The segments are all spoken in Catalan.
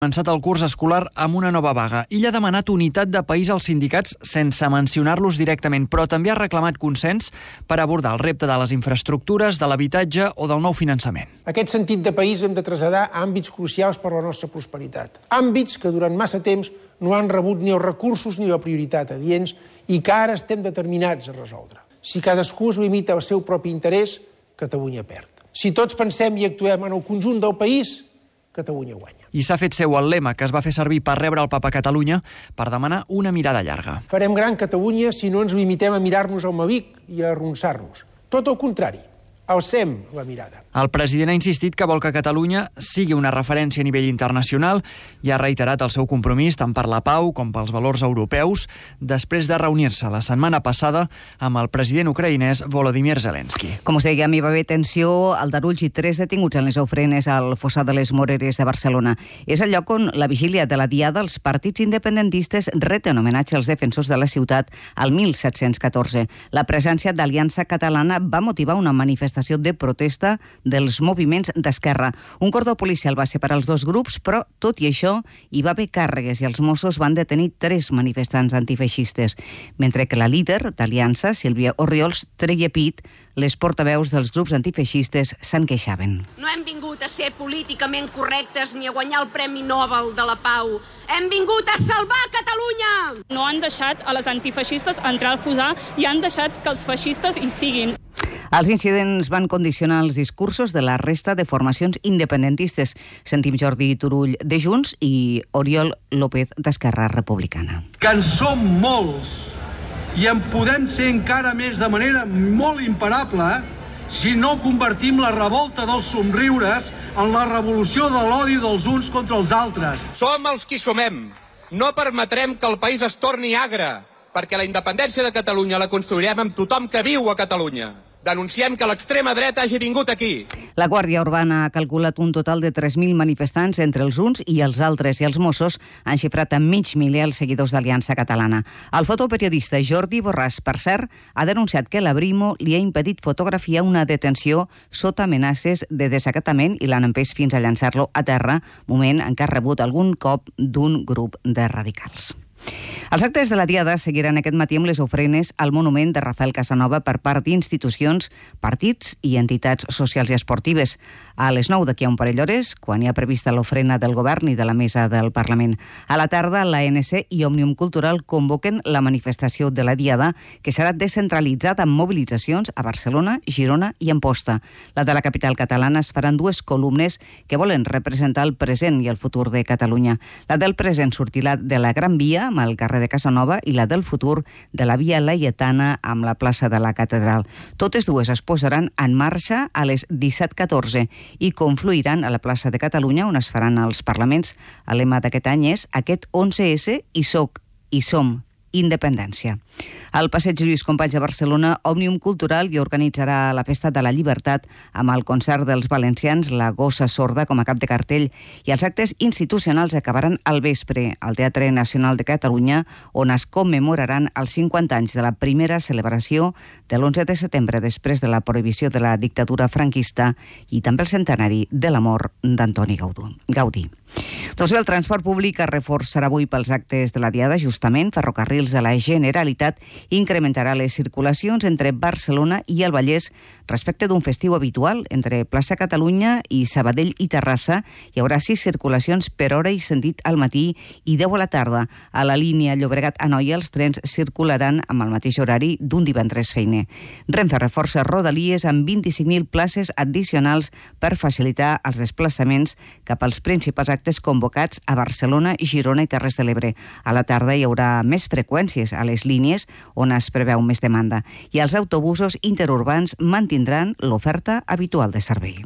Començat el curs escolar amb una nova vaga. Illa ha demanat unitat de país als sindicats sense mencionar-los directament, però també ha reclamat consens per abordar el repte de les infraestructures, de l'habitatge o del nou finançament. Aquest sentit de país l'hem de traslladar a àmbits crucials per a la nostra prosperitat. Àmbits que durant massa temps no han rebut ni els recursos ni la prioritat adients i que ara estem determinats a resoldre. Si cadascú es limita al seu propi interès, Catalunya perd. Si tots pensem i actuem en el conjunt del país, Catalunya guanya. I s'ha fet seu el lema que es va fer servir per rebre el Papa a Catalunya per demanar una mirada llarga. Farem gran Catalunya si no ens limitem a mirar-nos al mavic i a arronsar-nos. Tot el contrari, alcem la mirada. El president ha insistit que vol que Catalunya sigui una referència a nivell internacional i ha reiterat el seu compromís tant per la pau com pels valors europeus després de reunir-se la setmana passada amb el president ucraïnès Volodymyr Zelensky. Com us dèiem, hi va haver tensió al Darulls i 3 detinguts en les ofrenes al Fossar de les Moreres de Barcelona. És el lloc on la vigília de la Diada els partits independentistes reten homenatge als defensors de la ciutat al 1714. La presència d'Aliança Catalana va motivar una manifestació de protesta dels moviments d'esquerra. Un cordó policial va separar els dos grups, però, tot i això, hi va haver càrregues i els Mossos van detenir 3 manifestants antifeixistes, mentre que la líder d'Aliança, Sílvia Orriols, treia pit. Les portaveus dels grups antifeixistes se'n queixaven. No hem vingut a ser políticament correctes ni a guanyar el Premi Nobel de la Pau. Hem vingut a salvar Catalunya! No han deixat a les antifeixistes entrar al Fossar i han deixat que els feixistes hi siguin. Els incidents van condicionar els discursos de la resta de formacions independentistes. Sentim Jordi Turull de Junts i Oriol López d'Esquerra Republicana. Que en som molts i en podem ser encara més de manera molt imparable si no convertim la revolta dels somriures en la revolució de l'odi dels uns contra els altres. Som els qui sumem. No permetrem que el país es torni agre, perquè la independència de Catalunya la construirem amb tothom que viu a Catalunya. Denunciem que l'extrema dreta hagi vingut aquí. La Guàrdia Urbana ha calculat un total de 3.000 manifestants entre els uns i els altres, i els Mossos han xifrat en 500.000 els seguidors d'Aliança Catalana. El fotoperiodista Jordi Borràs, per cert, ha denunciat que la Brimo li ha impedit fotografiar una detenció sota amenaces de desacatament i l'han empès fins a llançar-lo a terra, moment en què ha rebut algun cop d'un grup de radicals. Els actes de la Diada seguiran aquest matí amb les ofrenes al monument de Rafael Casanova per part d'institucions, partits i entitats socials i esportives. A les 9 d'aquí a un parell d'hores, quan hi ha prevista l'ofrena del govern i de la mesa del Parlament. A la tarda, l'ANC i Òmnium Cultural convoquen la manifestació de la Diada, que serà descentralitzada amb mobilitzacions a Barcelona, Girona i Amposta. La de la capital catalana es faran 2 columnes que volen representar el present i el futur de Catalunya. La del present sortirà de la Gran Via, amb el carrer de Casanova, i la del futur de la Via Laietana amb la plaça de la Catedral. Totes dues es posaran en marxa a les 17:14 i confluiran a la plaça de Catalunya, on es faran els parlaments. El lema d'aquest any és aquest 11S i soc i som independència. Al Passeig Lluís Companys de Barcelona, Òmnium Cultural hi organitzarà la Festa de la Llibertat amb el concert dels valencians La Gossa Sorda com a cap de cartell, i els actes institucionals acabaran al vespre al Teatre Nacional de Catalunya, on es commemoraran els 50 anys de la primera celebració de l'11 de setembre després de la prohibició de la dictadura franquista i també el centenari de la mort d'Antoni Gaudí. Doncs bé, el transport públic es reforçarà avui pels actes de la Diada. Justament, Ferrocarrils de la Generalitat incrementarà les circulacions entre Barcelona i el Vallès respecte d'un festiu habitual. Entre Plaça Catalunya i Sabadell i Terrassa hi haurà 6 circulacions per hora i sentit al matí i 10 a la tarda. A la línia Llobregat-Anoia els trens circularan amb el mateix horari d'un divendres feiner. Renfe reforça Rodalies amb 25.000 places addicionals per facilitar els desplaçaments cap als principals actes convocats a Barcelona, Girona i Terres de l'Ebre. A la tarda hi haurà més freqüències a les línies on es preveu més demanda, i els autobusos interurbans mantindran l'oferta habitual de servei.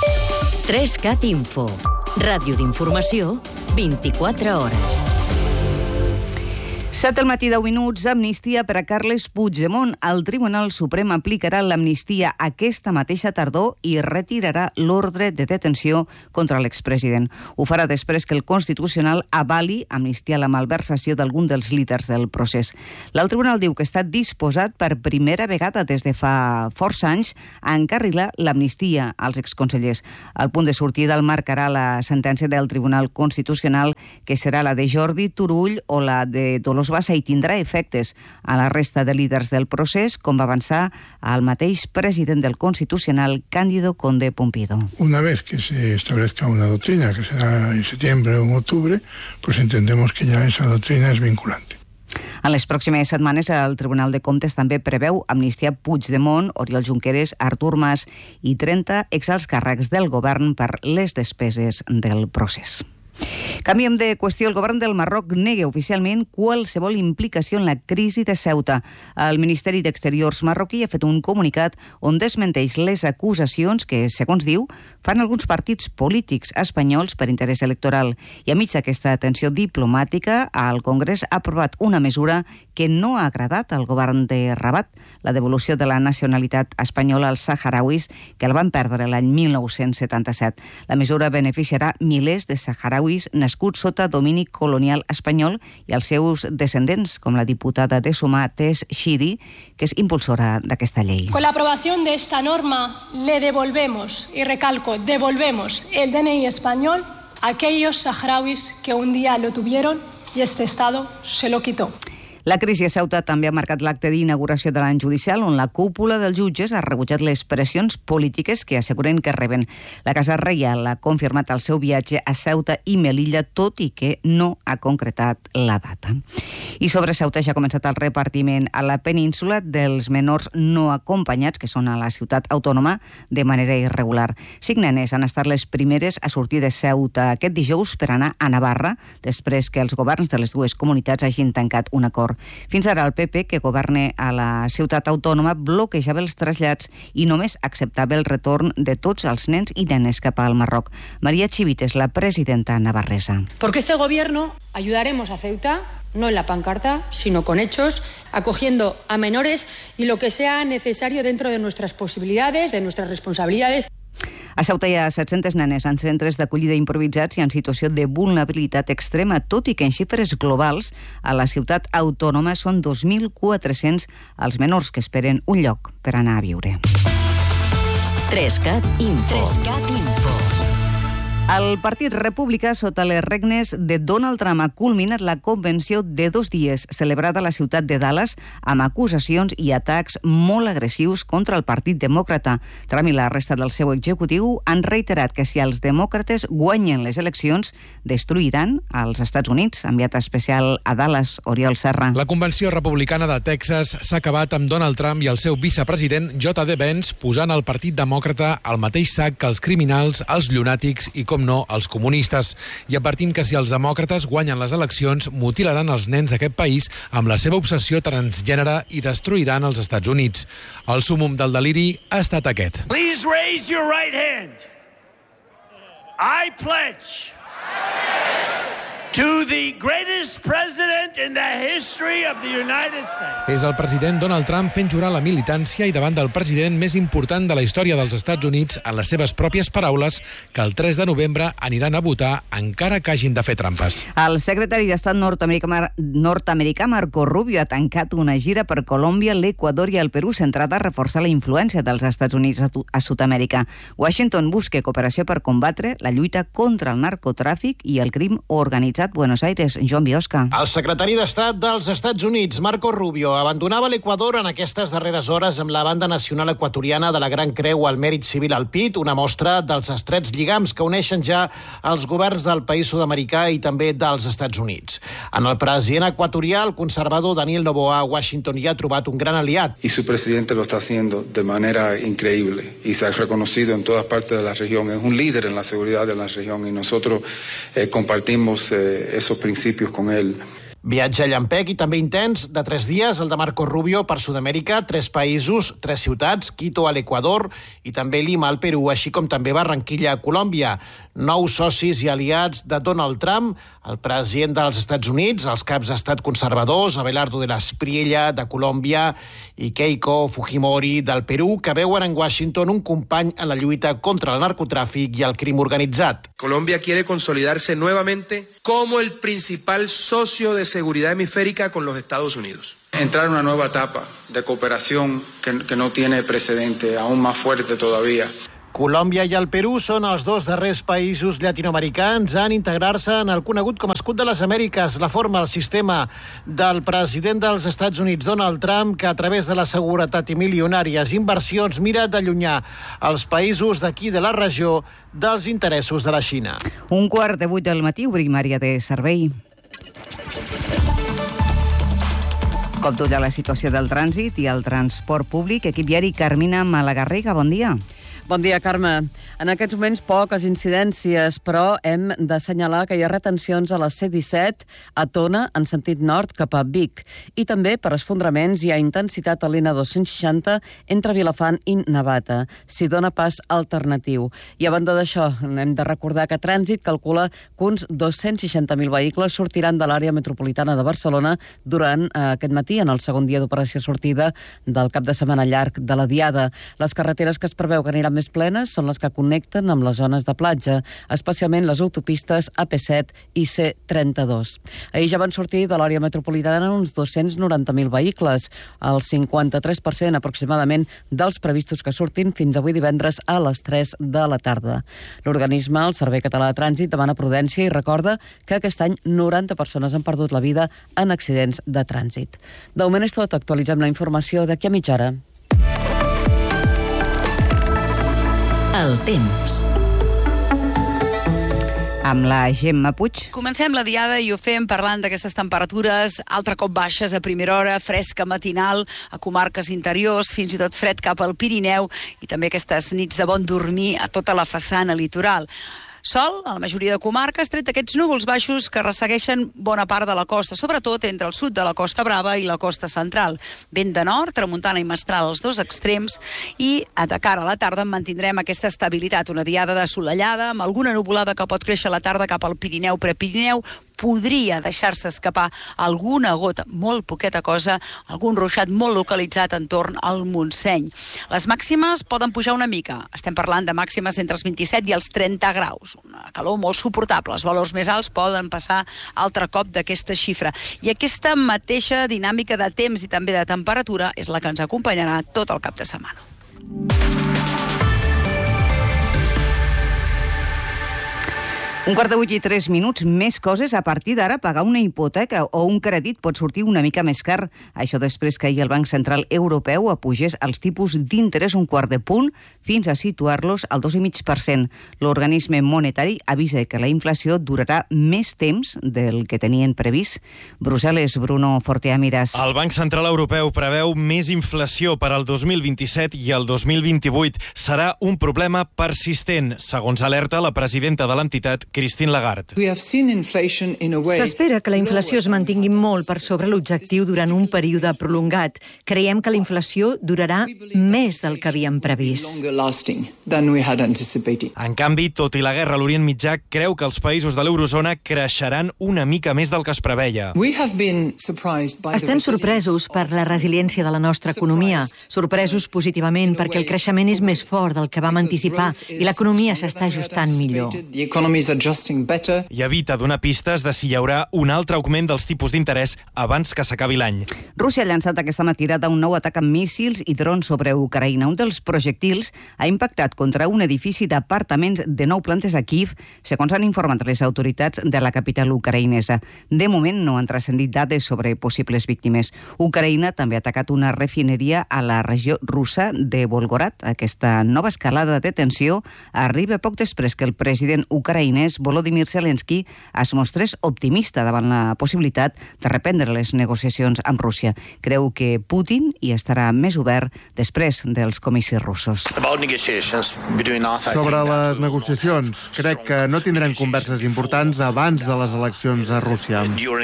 3CAT Info, ràdio d'informació 24 hores. 7 del matí, 10 minuts, amnistia per a Carles Puigdemont. El Tribunal Suprem aplicarà l'amnistia aquesta mateixa tardor i retirarà l'ordre de detenció contra l'expresident. Ho farà després que el Constitucional avali amnistiar la malversació d'algun dels líders del procés. El Tribunal diu que està disposat per primera vegada des de fa força anys a encarrilar l'amnistia als exconsellers. El punt de sortida el marcarà la sentència del Tribunal Constitucional, que serà la de Jordi Turull o la de Dolors Bassa, i tindrà efectes a la resta de líders del procés, com va avançar el mateix president del Constitucional, Cándido Conde Pumpido. Una vez que se establezca una doctrina, que será en septiembre o en octubre, pues entendemos que ya esa doctrina es vinculante. En les pròximes setmanes, el Tribunal de Comptes també preveu amnistiar Puigdemont, Oriol Junqueras, Artur Mas i 30 exalts càrrecs del govern per les despeses del procés. Canviem de qüestió. El govern del Marroc nega oficialment qualsevol implicació en la crisi de Ceuta. El Ministeri d'Exteriors marroquí ha fet un comunicat on desmenteix les acusacions que, segons diu, fan alguns partits polítics espanyols per interès electoral. I enmig d'aquesta tensió diplomàtica, el Congrés ha aprovat una mesura que no ha agradat al govern de Rabat, la devolució de la nacionalitat espanyola als saharauis que el van perdre l'any 1977. La mesura beneficiarà milers de saharauis nascuts sota domini colonial espanyol i els seus descendents, com la diputada de Sumar, Tess Shidi, que és impulsora d'aquesta llei. Con la aprobación de esta norma le devolvemos, y recalco, devolvemos el DNI español a aquellos saharauis que un día lo tuvieron y este Estado se lo quitó. La crisi a Ceuta també ha marcat l'acte d'inauguració de l'any judicial, on la cúpula dels jutges ha rebutjat les pressions polítiques que asseguren que reben. La Casa Reial ha confirmat el seu viatge a Ceuta i Melilla, tot i que no ha concretat la data. I sobre Ceuta ja ha començat el repartiment a la península dels menors no acompanyats, que són a la ciutat autònoma, de manera irregular. 5 nenes han estat les primeres a sortir de Ceuta aquest dijous per anar a Navarra, després que els governs de les dues comunitats hagin tancat un acord. Fins ara el PP, que governa a la ciutat autònoma, bloquejava els trasllats i només acceptava el retorn de tots els nens i nenes cap al Marroc. María Chivites, la presidenta navarresa. Porque este gobierno ayudaremos a Ceuta, no en la pancarta, sino con hechos, acogiendo a menores y lo que sea necesario dentro de nuestras posibilidades, de nuestras responsabilidades. A Ceuta hi ha 700 nenes en centres d'acollida improvisats i en situació de vulnerabilitat extrema, tot i que en xifres globals a la ciutat autònoma són 2.400 els menors que esperen un lloc per anar a viure. 3CAT Info. 3CAT Info. El Partit Republicà, sota les regnes de Donald Trump, ha culminat la convenció de 2 dies celebrada a la ciutat de Dallas amb acusacions i atacs molt agressius contra el Partit Demòcrata. Trump i la resta del seu executiu han reiterat que si els demòcrates guanyen les eleccions, destruiran els Estats Units. Enviat especial a Dallas, Oriol Serra. La convenció republicana de Texas s'ha acabat amb Donald Trump i el seu vicepresident J.D. Vance posant el Partit Demòcrata al mateix sac que els criminals, els llunàtics i, com no, els comunistes, i advertint que si els demòcrates guanyen les eleccions, mutilaran els nens d'aquest país amb la seva obsessió transgènere i destruiran els Estats Units. El súmmum del deliri ha estat aquest. Please raise your right hand. I pledge to the greatest president in the history of the United States. És el president Donald Trump fent jurar la militància i davant del president més important de la història dels Estats Units, en les seves pròpies paraules, que el 3 de novembre aniran a votar encara que hagin de fer trampes. El secretari d'Estat nord-americà Marco Rubio ha tancat una gira per Colòmbia, l'Equador i el Perú centrada a reforçar la influència dels Estats Units a Sud-amèrica. Washington busca cooperació per combatre la lluita contra el narcotràfic i el crim organitzat. Buenos Aires, Joan Biosca. El secretari d'Estat dels Estats Units, Marco Rubio, abandonava l'Equador en aquestes darreres hores amb la banda nacional equatoriana de la Gran Creu al Mèrit Civil al pit, una mostra dels estrets lligams que uneixen ja els governs del país sud-americà i també dels Estats Units. En el president equatorià, el conservador Daniel Noboa, a Washington hi ha trobat un gran aliat. Y su presidente lo está haciendo de manera increíble y se ha reconocido en todas partes de la región. Es un líder en la seguridad de la región y nosotros compartimos esos principios con él. Viatge llampec i també intens de 3 dies, el de Marco Rubio per Sud-amèrica, 3 països, 3 ciutats, Quito a l'Equador i també Lima al Perú, així com també Barranquilla a Colòmbia. 9 socis i aliats de Donald Trump, el president dels Estats Units, els caps d'estat conservadors, Abelardo de la Espriella de Colòmbia i Keiko Fujimori del Perú, que veuen en Washington un company en la lluita contra el narcotràfic i el crim organitzat. Colombia quiere consolidarse nuevamente como el principal socio de seguridad hemisférica con los Estados Unidos. Entrar en una nueva etapa de cooperación que no tiene precedente, aún más fuerte todavía. Colòmbia i el Perú són els 2 darrers països llatinoamericans en integrar-se en el conegut com a escut de les Amèriques, la forma, el sistema del president dels Estats Units, Donald Trump, que a través de la seguretat i milionàries inversions mira d'allunyar els països d'aquí de la regió dels interessos de la Xina. 7:15 del matí, obrim àrea de servei. Com tota la situació del trànsit i el transport públic, equip viari Carmina Malagarriga, bon dia. Bon dia, Carme. En aquests moments poques incidències, però hem d'assenyalar que hi ha retencions a la C-17 a Tona, en sentit nord, cap a Vic. I també, per esfondraments, hi ha intensitat a l'N260 entre Vilafant i Navata. S'hi dona pas alternatiu. I a banda d'això, hem de recordar que Trànsit calcula que uns 260.000 vehicles sortiran de l'àrea metropolitana de Barcelona durant aquest matí, en el segon dia d'operació sortida del cap de setmana llarg de la Diada. Les carreteres que es preveu que aniran més plenes són les que connecten amb les zones de platja, especialment les autopistes AP7 i C32. Ahir ja van sortir de l'àrea metropolitana uns 290.000 vehicles, el 53% aproximadament dels previstos que surtin fins avui divendres a les 3 de la tarda. L'organisme, el Servei Català de Trànsit, demana prudència i recorda que aquest any 90 persones han perdut la vida en accidents de trànsit. De moment és tot, actualitzem la informació d'aquí a mitja hora. El temps. Amb la Gemma Puig. Comencem la diada i ho fem parlant d'aquestes temperatures altre cop baixes a primera hora, fresca matinal a comarques interiors, fins i tot fred cap al Pirineu i també aquestes nits de bon dormir a tota la façana litoral. Sol a la majoria de comarques, tret d'aquests núvols baixos que ressegueixen bona part de la costa, sobretot entre el sud de la Costa Brava i la costa central. Vent de nord, tramuntana i mestral als 2 extrems i de cara a la tarda mantindrem aquesta estabilitat, una diada assolellada amb alguna nuvolada que pot créixer a la tarda cap al Pirineu, Prepirineu, podria deixar-se escapar alguna gota, molt poqueta cosa, algun ruixat molt localitzat entorn al Montseny. Les màximes poden pujar una mica. Estem parlant de màximes entre els 27 i els 30 graus. Una calor molt suportable. Els valors més alts poden passar altre cop d'aquesta xifra. I aquesta mateixa dinàmica de temps i també de temperatura és la que ens acompanyarà tot el cap de setmana. 7:03, més coses. A partir d'ara, pagar una hipoteca o un crèdit pot sortir una mica més car. Això després que ahir el Banc Central Europeu apugés els tipus d'interès un quart de punt fins a situar-los al 2,5%. L'organisme monetari avisa que la inflació durarà més temps del que tenien previst. Brussel·les, Bruno Fortea Miras. El Banc Central Europeu preveu més inflació per al 2027 i el 2028. Serà un problema persistent, segons alerta la presidenta de l'entitat, Christine Lagarde. S'espera que la inflació es mantingui molt per sobre l'objectiu durant un període prolongat. Creiem que la inflació durarà més del que havíem previst. En canvi, tot i la guerra a l'Orient Mitjà, creu que els països de l'eurozona creixeran una mica més del que es preveia. Estem sorpresos per la resiliència de la nostra economia, sorpresos positivament perquè el creixement és més fort del que vam anticipar i l'economia s'està ajustant millor. I evita donar pistes de si hi haurà un altre augment dels tipus d'interès abans que s'acabi l'any. Rússia ha llançat aquesta matinada un nou atac amb míssils i drons sobre Ucraïna. Un dels projectils ha impactat contra un edifici d'apartaments de 9 plantes a Kíev, segons han informat les autoritats de la capital ucraïnesa. De moment no han transcendit dades sobre possibles víctimes. Ucraïna també ha atacat una refineria a la regió russa de Volgograd. Aquesta nova escalada de tensió arriba poc després que el president ucraïnès més, Volodymyr Zelensky es mostrés optimista davant la possibilitat de reprendre les negociacions amb Rússia. Creu que Putin hi estarà més obert després dels comicis russos. Sobre les negociacions, crec que no tindrem converses importants abans de les eleccions a Rússia.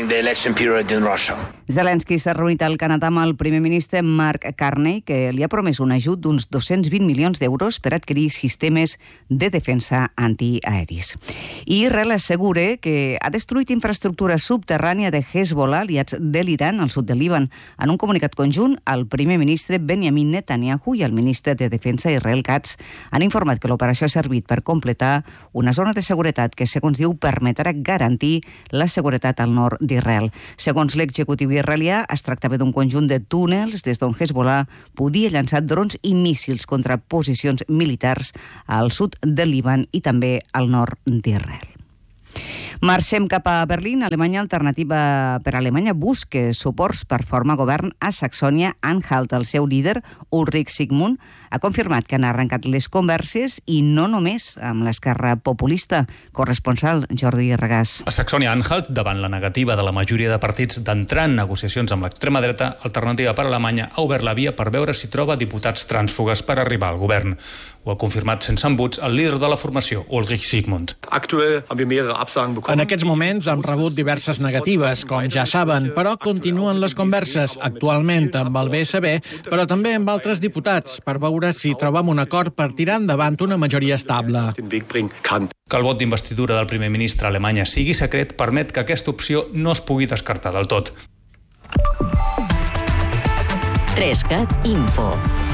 Zelensky s'ha reunit al Canadà amb el primer ministre Mark Carney, que li ha promès un ajut d'uns 220 milions d'euros per adquirir sistemes de defensa antiaeris. I Israel assegura que ha destruït infraestructura subterrània de Hezbollah, aliats de l'Iran, al sud del Líban. En un comunicat conjunt, el primer ministre Benjamin Netanyahu i el ministre de Defensa Israel Katz han informat que l'operació ha servit per completar una zona de seguretat que, segons diu, permetrà garantir la seguretat al nord d'Israel. Segons l'executiu israelià, es tractava d'un conjunt de túnels des d'on Hezbollah podia llançar drons i míssils contra posicions militars al sud del Líban i també al nord d'Israel. Marxem cap a Berlín. Alemanya Alternativa per Alemanya busca suports per formar govern a Saxònia-Anhalt. El seu líder, Ulrich Sigmund, ha confirmat que han arrencat les converses i no només amb l'esquerra populista. Corresponsal Jordi Regàs. A Saxònia-Anhalt, davant la negativa de la majoria de partits d'entrar en negociacions amb l'extrema dreta, Alternativa per Alemanya ha obert la via per veure si troba diputats trànsfugues per arribar al govern. Ho ha confirmat sense embuts el líder de la formació, Ulrich Sigmund. En aquests moments hem rebut diverses negatives, com ja saben, però continuen les converses, actualment amb el BSB, però també amb altres diputats, per veure si trobem un acord per tirar endavant una majoria estable. Que el vot d'investidura del primer ministre a Alemanya sigui secret permet que aquesta opció no es pugui descartar del tot. 3CAT Info.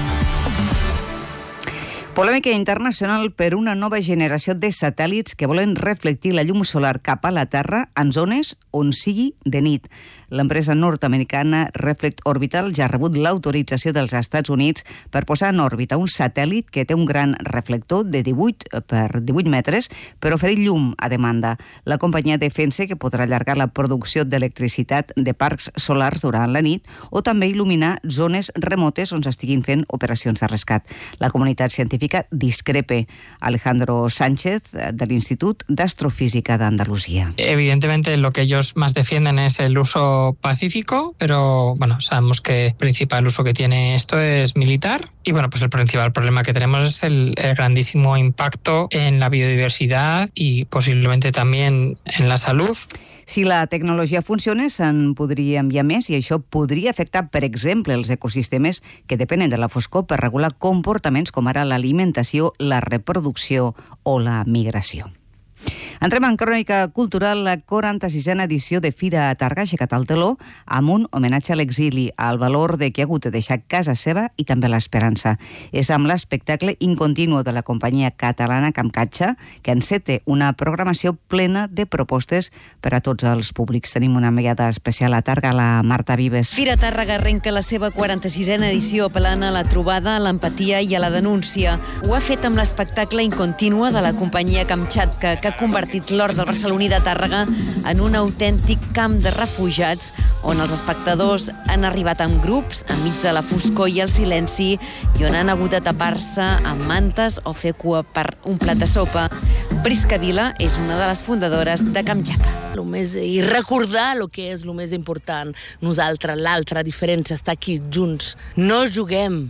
Polèmica internacional per una nova generació de satèl·lits que volen reflectir la llum solar cap a la Terra en zones on sigui de nit. L'empresa nord-americana Reflect Orbital ja ha rebut l'autorització dels Estats Units per posar en òrbita un satèl·lit que té un gran reflector de 18 per 18 metres per oferir llum a demanda. La companyia defensa que podrà allargar la producció d'electricitat de parcs solars durant la nit o també il·luminar zones remotes on s'estiguin fent operacions de rescat. La comunitat científica discrepa. Alejandro Sánchez, de l'Institut d'Astrofísica d'Andalusia. Evidentemente lo que ellos más defienden es el uso pacífico, pero bueno, sabemos que el principal uso que tiene esto es militar y bueno, pues el principal problema que tenemos es el grandísimo impacto en la biodiversidad y posiblemente también en la salud. Si la tecnologia funciona, se'n podria enviar més i això podria afectar, per exemple, els ecosistemes que depenen de la foscor per regular comportaments com ara l'alimentació, la reproducció o la migració. Entrem en crònica cultural. La 46a edició de Fira Targa ha aixecat el teló amb un homenatge a l'exili, al valor de qui ha hagut de deixar casa seva i també l'esperança. És amb l'espectacle incontínuo de la companyia catalana Camcatxa que enceta una programació plena de propostes per a tots els públics. Tenim una enviada especial a Targa, la Marta Vives. Fira Tàrrega arrenca la seva 46a edició apel·lant a la trobada, a l'empatia i a la denúncia. Ho ha fet amb l'espectacle incontínuo de la companyia Kamchatka, que ha convertit l'hort del barceloní de Tàrrega en un autèntic camp de refugiats on els espectadors han arribat en grups enmig de la foscor i el silenci i on han hagut de tapar-se amb mantes o fer cua per un plat de sopa. Prisca Vila és una de les fundadores de Kamchatka. I recordar el que és el més important. Nosaltres, l'altra diferència, està aquí junts. No juguem,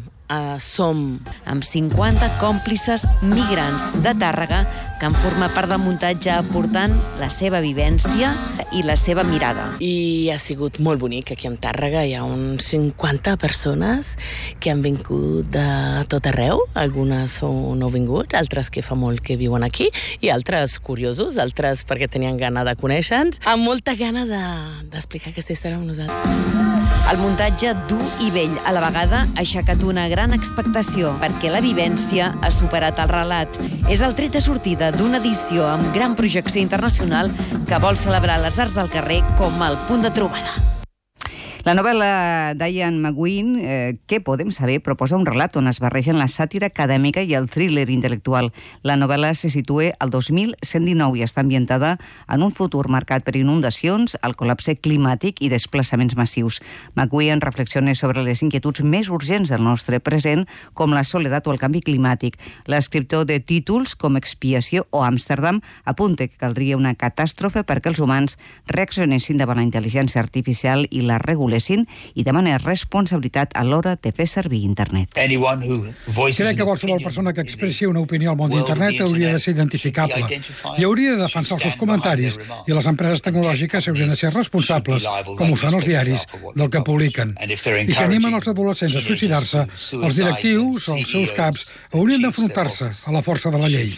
som. Amb 50 còmplices migrants de Tàrrega que han format part del muntatge aportant la seva vivència i la seva mirada. I ha sigut molt bonic aquí a Tàrrega. Hi ha uns 50 persones que han vingut de tot arreu. Algunes són nouvinguts, altres que fa molt que viuen aquí i altres curiosos, altres perquè tenien gana de conèixer-nos, amb molta gana d'explicar aquesta història amb nosaltres. El muntatge dur i vell a la vegada ha aixecat una gran expectació perquè la vivència ha superat el relat. És el tret de sortida d'una edició amb gran projecció internacional que vol celebrar les arts del carrer com el punt de trobada. La novel·la d'Ian McGuinn, Què podem saber?, proposa un relat on es barregen la sàtira acadèmica i el thriller intel·lectual. La novel·la se situa al 2119 i està ambientada en un futur marcat per inundacions, el col·lapse climàtic i desplaçaments massius. McGuinn reflexiona sobre les inquietuds més urgents del nostre present, com la soledat o el canvi climàtic. L'escriptor de títols com Expiació o Amsterdam apunta que caldria una catàstrofe perquè els humans reaccionessin davant la intel·ligència artificial i la regulessin i demanen responsabilitat a l'hora de fer servir internet. Crec que qualsevol persona que expressi una opinió al món d'internet hauria de ser identificable i hauria de defensar els seus comentaris, i les empreses tecnològiques haurien de ser responsables, com ho són els diaris, del que publiquen. I si animen els adolescents a suïcidar-se, els directius o els seus caps haurien d'enfrontar-se a la força de la llei.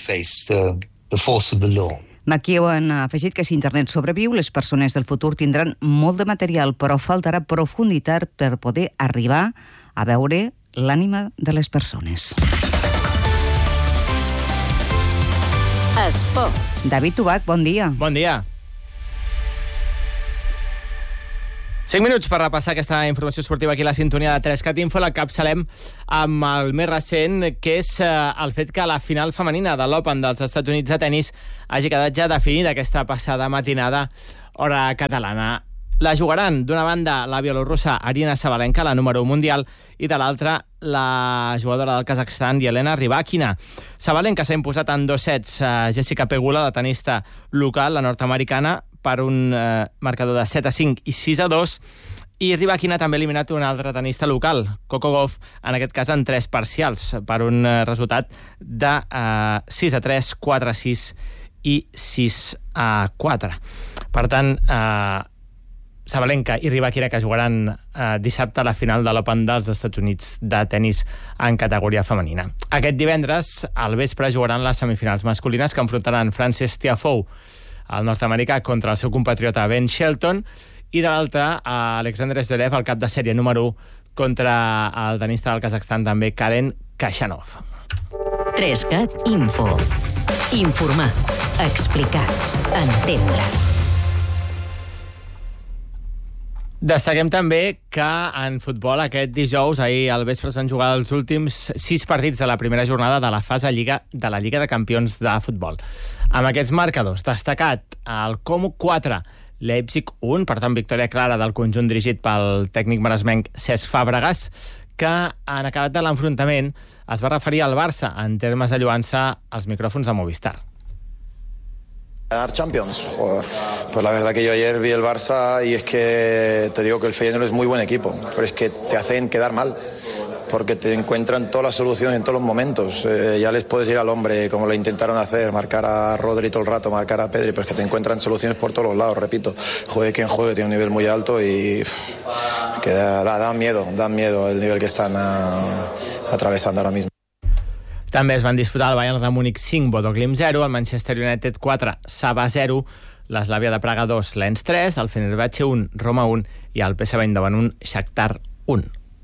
McEwan ha afegit que si internet sobreviu, les persones del futur tindran molt de material, però faltarà profunditat per poder arribar a veure l'ànima de les persones. Esport. David Tubach, bon dia. Bon dia. 5 minuts per repassar aquesta informació esportiva aquí a la sintonia de 3CAT Info. La capçalem amb el més recent, que és el fet que la final femenina de l'Open dels Estats Units de tenis hagi quedat ja definida aquesta passada matinada, hora catalana. La jugaran, d'una banda, la bielorrussa Aryna Sabalenka, la número 1 mundial, i de l'altra, la jugadora del Kazakhstan, Yelena Rybakina. Sabalenka s'ha imposat en 2 sets a Jessica Pegula, la tenista local, la nord-americana, per un marcador de 7-5 i 6-2, i Rybakina també ha eliminat un altre tenista local, Coco Gauff, en aquest cas en 3 parcials, per un resultat de 6-3, 4-6 i 6-4. Per tant, Sabalenka i Rybakina, que jugaran dissabte a la final de l'Open dels Estats Units de tenis en categoria femenina. Aquest divendres, al vespre, jugaran les semifinals masculines, que enfrontaran Frances Tiafoe, el nord-americà, contra el seu compatriota Ben Shelton, i de l'altre, Alexander Zverev, el cap de sèrie número 1, contra el tenista del Kazakhstan, també Karen Khachanov. 3CAT Info. Informar, explicar, entendre. Destaquem també que en futbol aquest dijous, ahir al vespre, es van jugar els últims 6 partits de la primera jornada de la fase de la Lliga de Campions de futbol. Amb aquests marcadors, destacat el Como 4, Leipzig 1, per tant victòria clara del conjunt dirigit pel tècnic maresmenc Cesc Fàbregas, que en acabat de l'enfrontament es va referir al Barça en termes de lloança als micròfons de Movistar. Ganar Champions, joder. Pues la verdad que yo ayer vi el Barça y es que te digo que el Feyenoord es muy buen equipo, pero es que te hacen quedar mal, porque te encuentran todas las soluciones en todos los momentos. Ya les puedes ir al hombre, como lo intentaron hacer, marcar a Rodri todo el rato, marcar a Pedri, pero es que te encuentran soluciones por todos los lados, repito. Juegue quien juegue, tiene un nivel muy alto y que da miedo el nivel que están atravesando ahora mismo. També es van disputar el Bayern de Múnich 5, Bodo Glimt 0, el Manchester United 4, Saba 0, l'Slavia de Praga 2, Lens 3, el Fenerbahce 1, Roma 1 i el PSV Eindhoven 1, Shakhtar 1.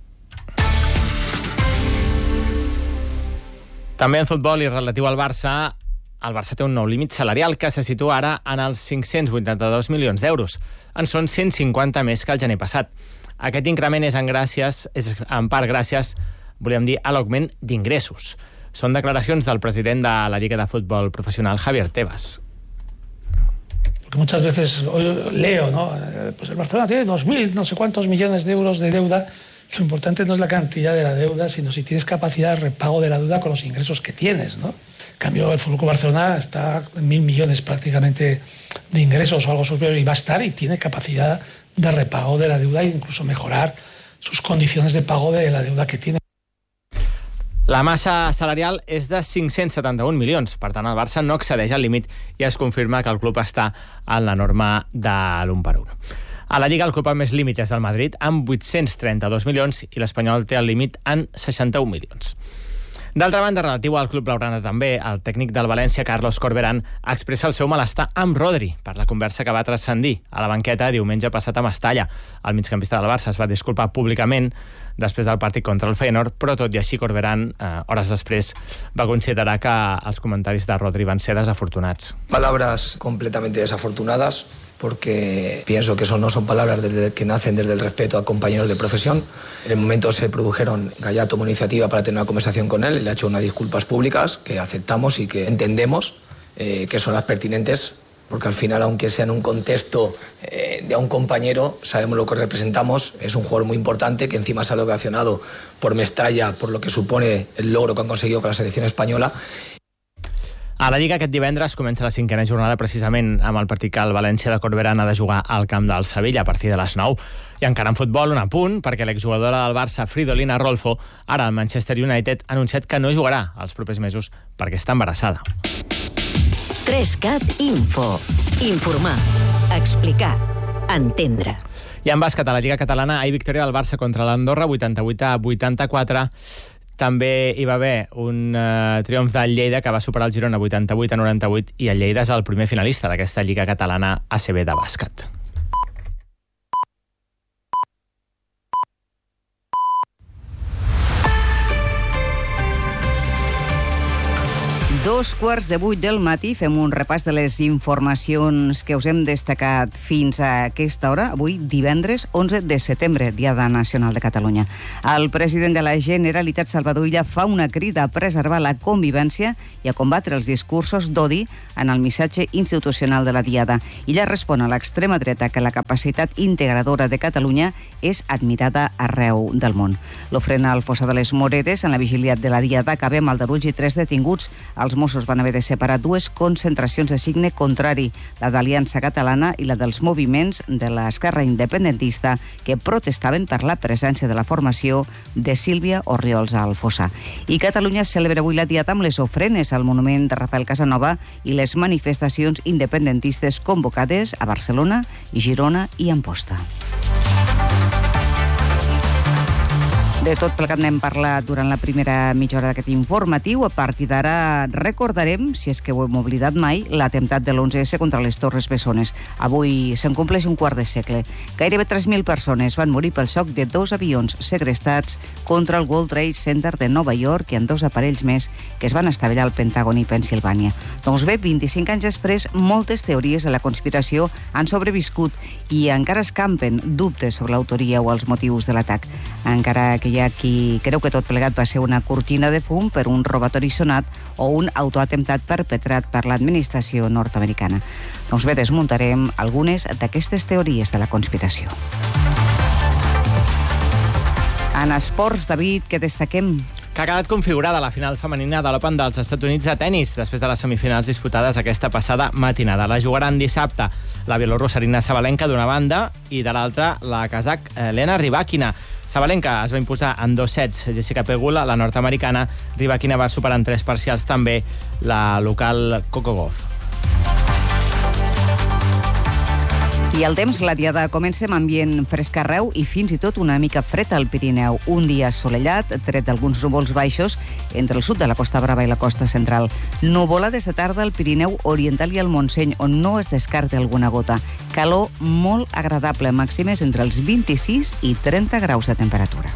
També en futbol i relatiu al Barça, el Barça té un nou límit salarial que se situa ara en els 582 milions d'euros. En són 150 més que el gener passat. Aquest increment és en part gràcies, volíem dir, a l'augment d'ingressos. Són declaracions del president de la Lliga de Fútbol Profesional, Javier Tebas. Porque muchas veces leo, ¿no? Pues el Barcelona tiene 2.000, no sé cuántos millones de euros de deuda. Lo importante no es la cantidad de la deuda, sino si tienes capacidad de repago de la deuda con los ingresos que tienes, ¿no? En cambio, el Fútbol Club Barcelona está en 1.000 millones prácticamente de ingresos o algo superior, y va a estar y tiene capacidad de repago de la deuda e incluso mejorar sus condiciones de pago de la deuda que tiene. La massa salarial és de 571 milions, per tant el Barça no excedeix el límit i es confirma que el club està en la norma de l'1-1. A la Lliga el club amb més límit és del Madrid, amb 832 milions, i l'Espanyol té el límit en 61 milions. D'altra banda, relatiu al club blaugrana també, el tècnic del València, Carlos Corberán, expressa el seu malestar amb Rodri per la conversa que va transcendir a la banqueta diumenge passat a Mestalla. El migcampista del Barça es va disculpar públicament després del partit contra el Feyenoord, però tot i així Corberán, hores després, va considerar que els comentaris de Rodri van ser desafortunats. Palabras completamente desafortunadas porque pienso que eso no son palabras que nacen desde el respeto a compañeros de profesión. En el momento se produjeron, Gallá tomó iniciativa para tener una conversación con él, le ha hecho unas disculpas públicas que aceptamos y que entendemos que son las pertinentes, porque al final, aunque sea en un contexto de a un compañero, sabemos lo que representamos. Es un jugador muy importante que encima sale ovacionado por Mestalla, por lo que supone el logro que han conseguido con la selección española. A la Lliga aquest divendres comença la 5a jornada precisament amb el partit que el València de Corberán ha de jugar al camp del Sevilla a partir de les 9. I encara en futbol, un apunt, perquè l'exjugadora del Barça, Fridolina Rolfo, ara el Manchester United ha anunciat que no jugarà els propers mesos perquè està embarassada. 3CAT Info. Informar, explicar, entendre. I en bàsquet, a la Lliga Catalana, ahir victòria del Barça contra l'Andorra, 88-84. També hi va haver un triomf del Lleida que va superar el Girona 88-98 i el Lleida és el primer finalista d'aquesta Lliga Catalana ACB de bàsquet. Dos quarts de 8 del matí fem un repàs de les informacions que us hem destacat fins a aquesta hora, avui divendres 11 de setembre, Diada Nacional de Catalunya. El president de la Generalitat, Salvador Illa, fa una crida a preservar la convivència i a combatre els discursos d'odi en el missatge institucional de la Diada. Illa respon a l'extrema dreta que la capacitat integradora de Catalunya és admirada arreu del món. L'ofrena al Fossar de les Moreres en la vigília de la Diada acaba amb Aldarulls i 3 detinguts. Els Mossos van haver de separar dues concentracions de signe contrari, la d'Aliança Catalana i la dels moviments de l'esquerra independentista que protestaven per la presència de la formació de Sílvia Orriols al Fossar. I Catalunya celebra avui la Diada amb les ofrenes al monument de Rafael Casanova i les manifestacions independentistes convocades a Barcelona, Girona i Amposta. De tot plegat n'hem parlat durant la primera mitja hora d'aquest informatiu. A partir d'ara recordarem, si és que ho hem oblidat mai, l'atemptat de l'11S contra les Torres Bessones. Avui se'n compleix un quart de segle. Gairebé 3.000 persones van morir pel xoc de 2 avions segrestats contra el World Trade Center de Nova York i en 2 aparells més que es van estavellar al Pentàgon i Pennsilvània. Doncs bé, 25 anys després, moltes teories de la conspiració han sobreviscut i encara escampen dubtes sobre l'autoria o els motius de l'atac. Encara que hi ha qui creu que tot plegat va ser una cortina de fum per un robatori sonat o un autoatemptat perpetrat per l'administració nord-americana. Doncs bé, desmuntarem algunes d'aquestes teories de la conspiració. En esports, David, què destaquem? Que ha quedat configurada la final femenina de l'Open dels Estats Units de tennis després de les semifinals disputades aquesta passada matinada. La jugaran dissabte la bielorrussa Aryna Sabalenka d'una banda i de l'altra la kazakh Elena Rybakina. Sabalenka es va imposar en 2 sets Jessica Pegula, la nord-americana. Rybakina va superar en 3 parcials també la local Coco Gauff. I el temps, la Diada comença amb ambient fresc arreu i fins i tot una mica fred al Pirineu. Un dia assolellat, tret d'alguns núvols baixos entre el sud de la Costa Brava i la costa central. Nuvolades de tarda al Pirineu oriental i al Montseny, on no es descarta alguna gota. Calor molt agradable, màximes entre els 26 i 30 graus de temperatura.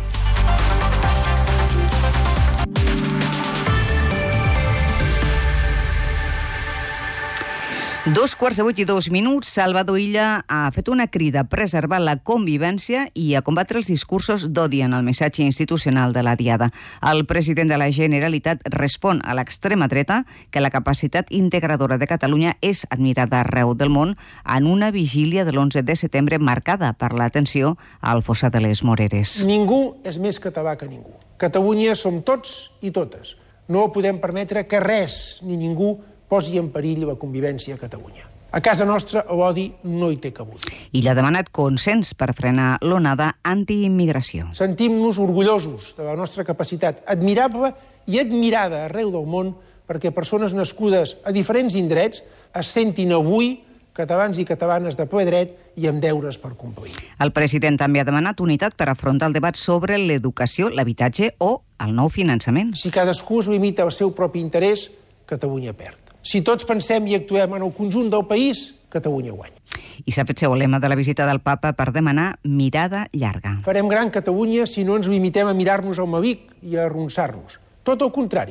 Dos quarts de 8 i 2 minuts, Salvador Illa ha fet una crida a preservar la convivència i a combatre els discursos d'odi en el missatge institucional de la Diada. El president de la Generalitat respon a l'extrema dreta que la capacitat integradora de Catalunya és admirada arreu del món en una vigília de l'11 de setembre marcada per l'atenció al Fossar de les Moreres. Ningú és més català que ningú. Catalunya som tots i totes. No podem permetre que res ni ningú posi en perill la convivència a Catalunya. A casa nostra l'odi no hi té cabut. I l'ha demanat consens per frenar l'onada antiimmigració. Sentim-nos orgullosos de la nostra capacitat admirable i admirada arreu del món perquè persones nascudes a diferents indrets es sentin avui catalans i catalanes de ple dret i amb deures per complir. El president també ha demanat unitat per afrontar el debat sobre l'educació, l'habitatge o el nou finançament. Si cadascú es limita al seu propi interès, Catalunya perd. Si tots pensem i actuem en el conjunt del país, Catalunya guanya. I s'ha fet seu el lema de la visita del papa per demanar mirada llarga. Farem gran Catalunya si no ens limitem a mirar-nos al mavic i a arronsar-nos. Tot el contrari,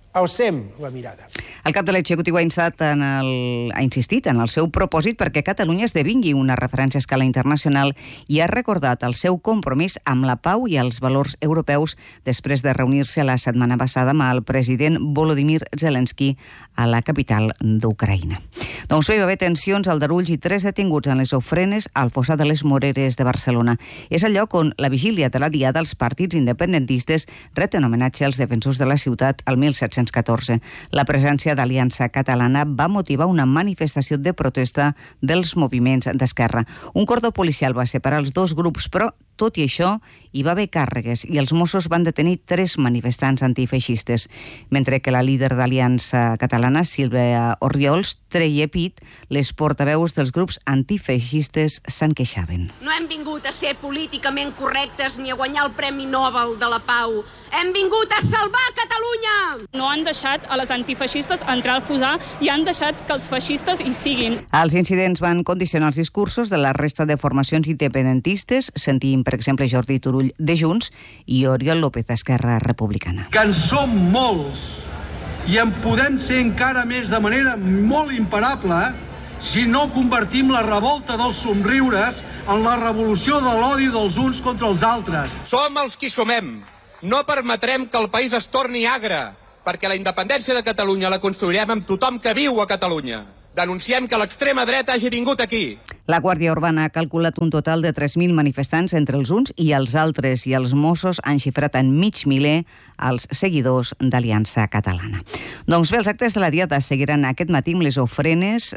alcem la mirada. El cap de l'executiu ha insistit en el seu propòsit perquè Catalunya esdevingui una referència a escala internacional i ha recordat el seu compromís amb la pau i els valors europeus després de reunir-se la setmana passada amb el president Volodymyr Zelensky a la capital d'Ucraïna. Doncs bé, hi va haver tensions, aldarulls i 3 detinguts en les ofrenes al fossat de les Moreres de Barcelona. És el lloc on la vigília de la diada els partits independentistes reten homenatge als defensors de la ciutat al 1714. La presència d'Aliança Catalana va motivar una manifestació de protesta dels moviments d'esquerra. Un cordó policial va separar els dos grups, però tot i això, hi va haver càrregues i els Mossos van detenir 3 manifestants antifeixistes, mentre que la líder d'Aliança Catalana, Sílvia Orriols, treia pit, les portaveus dels grups antifeixistes se'n queixaven. No hem vingut a ser políticament correctes ni a guanyar el Premi Nobel de la Pau. Hem vingut a salvar Catalunya! No han deixat a les antifeixistes entrar al fossar i han deixat que els feixistes hi siguin. Els incidents van condicionar els discursos de la resta de formacions independentistes. Sentim, per exemple, Jordi Turull de Junts i Oriol López d'Esquerra Republicana. Que en som molts i en podem ser encara més de manera molt imparable si no convertim la revolta dels somriures en la revolució de l'odi dels uns contra els altres. Som els qui sumem. No permetrem que el país es torni agre, perquè la independència de Catalunya la construirem amb tothom que viu a Catalunya. Denunciem que l'extrema dreta hagi vingut aquí. La Guàrdia Urbana ha calculat un total de 3.000 manifestants entre els uns i els altres, i els Mossos han xifrat en 500.000 els seguidors d'Aliança Catalana. Doncs bé, els actes de la diada seguiran aquest matí amb les ofrenes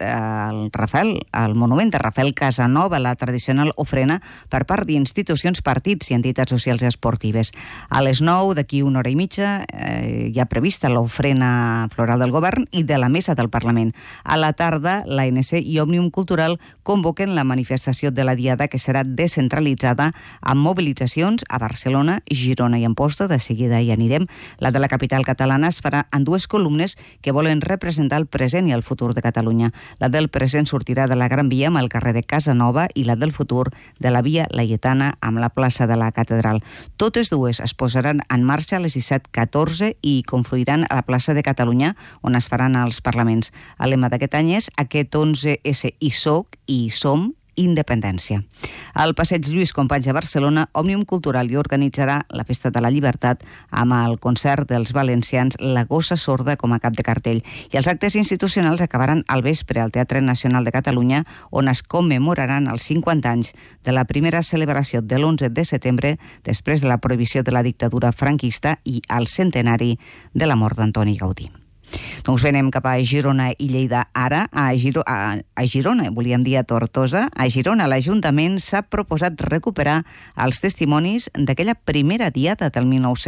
al monument de Rafael Casanova, la tradicional ofrena per part d'institucions, partits i entitats socials i esportives. A les 9, d'aquí una hora i mitja, hi ha prevista l'ofrena floral del govern i de la mesa del Parlament. A la tarda, l'ANC i Òmnium Cultural convoquen la manifestació de la diada, que serà descentralitzada amb mobilitzacions a Barcelona, Girona i Amposta. De seguida hi anirem. La de la capital catalana es farà en 2 columnes que volen representar el present i el futur de Catalunya. La del present sortirà de la Gran Via amb el carrer de Casanova i la del futur de la Via Laietana amb la plaça de la Catedral. Totes dues es posaran en marxa a les 17:14 i confluiran a la plaça de Catalunya, on es faran els parlaments. El lema d'aquest any és aquest 11S i soc i som independència. Al Passeig Lluís Companys a Barcelona, Òmnium Cultural hi organitzarà la Festa de la Llibertat amb el concert dels valencians La Gossa Sorda com a cap de cartell. I els actes institucionals acabaran al vespre al Teatre Nacional de Catalunya, on es commemoraran els 50 anys de la primera celebració de l'11 de setembre després de la prohibició de la dictadura franquista i el centenari de la mort d'Antoni Gaudí. Doncs anem cap a Girona i Lleida ara. A Girona, volíem dir a Tortosa, a Girona l'Ajuntament s'ha proposat recuperar els testimonis d'aquella primera diada del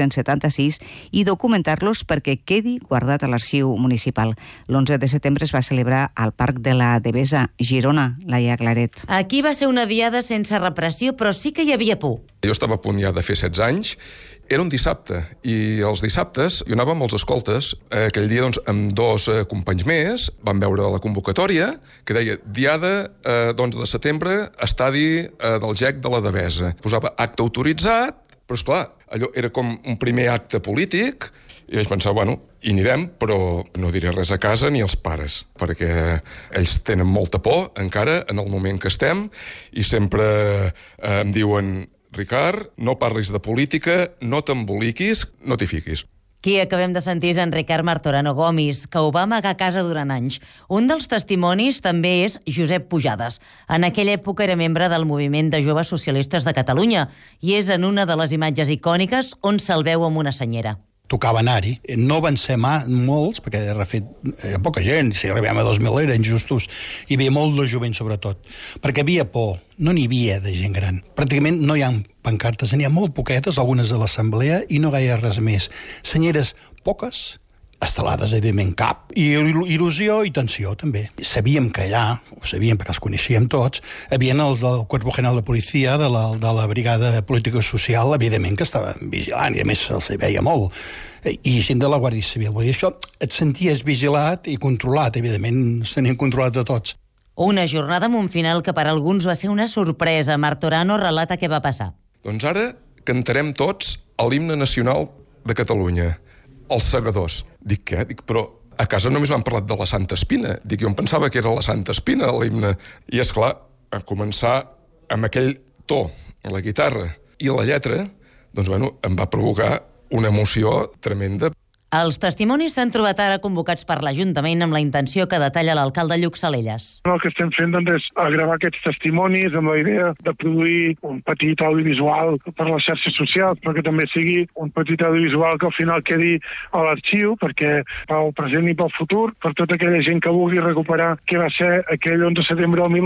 1976 i documentar-los perquè quedi guardat a l'arxiu municipal. L'11 de setembre es va celebrar al Parc de la Devesa, Girona, Laia Claret. Aquí va ser una diada sense repressió, però sí que hi havia por. Jo estava a punt ja de fer 16 anys. Era un dissabte, i els dissabtes jo anava amb els escoltes. Aquell dia, doncs, amb 2 companys més, vam veure la convocatòria, que deia Diada 11 de setembre, estadi del GEC de la Devesa. Posava acte autoritzat, però, esclar, allò era com un primer acte polític, i vaig pensar, bueno, hi anirem, però no diré res a casa ni als pares, perquè ells tenen molta por encara en el moment que estem, i sempre em diuen: Ricard, no parlis de política, no t'emboliquis, no t'hi fiquis. Qui acabem de sentir és en Ricard Martorano Gomis, que ho va amagar a casa durant anys. Un dels testimonis també és Josep Pujades. En aquella època era membre del Moviment de Joves Socialistes de Catalunya i és en una de les imatges icòniques on se'l veu amb una senyera. Tocava anar-hi. No van ser molts, perquè de fet poca gent, si arribem a 2.000 era injustos. Hi havia molt de jovent, sobretot, perquè havia por, no n'hi havia de gent gran. Pràcticament no hi ha pancartes, n'hi ha molt poquetes, algunes de l'assemblea, i no gaire res més. Senyeres poques, estelades, evidentment, cap, i il·lusió i tensió, també. Sabíem que allà, ho sabíem perquè els coneixíem tots, havien els del Cuerpo General de Policia, de la Brigada Política Social, evidentment que estaven vigilant, i a més se'ls veia molt, i gent de la Guàrdia Civil. Vull dir, això et senties vigilat i controlat, evidentment, es tenien controlat de tots. Una jornada amb un final que per alguns va ser una sorpresa. Martorano relata què va passar. Doncs ara cantarem tots l'himne nacional de Catalunya. els segadors. Dic, què? Dic, però a casa només m'han parlat de la Santa Espina. Dic, jo em pensava que era la Santa Espina, l'himne. I, esclar, a començar amb aquell to, la guitarra i la lletra, doncs, bueno, em va provocar una emoció tremenda. Els testimonis s'han trobat ara convocats per l'Ajuntament amb la intenció que detalla l'alcalde Lluc Salelles. El que estem fent doncs, és gravar aquests testimonis amb la idea de produir un petit audiovisual per les xarxes socials, però que també sigui un petit audiovisual que al final quedi a l'arxiu, perquè pel present i pel futur, per tota aquella gent que vulgui recuperar què va ser aquell 11 de setembre del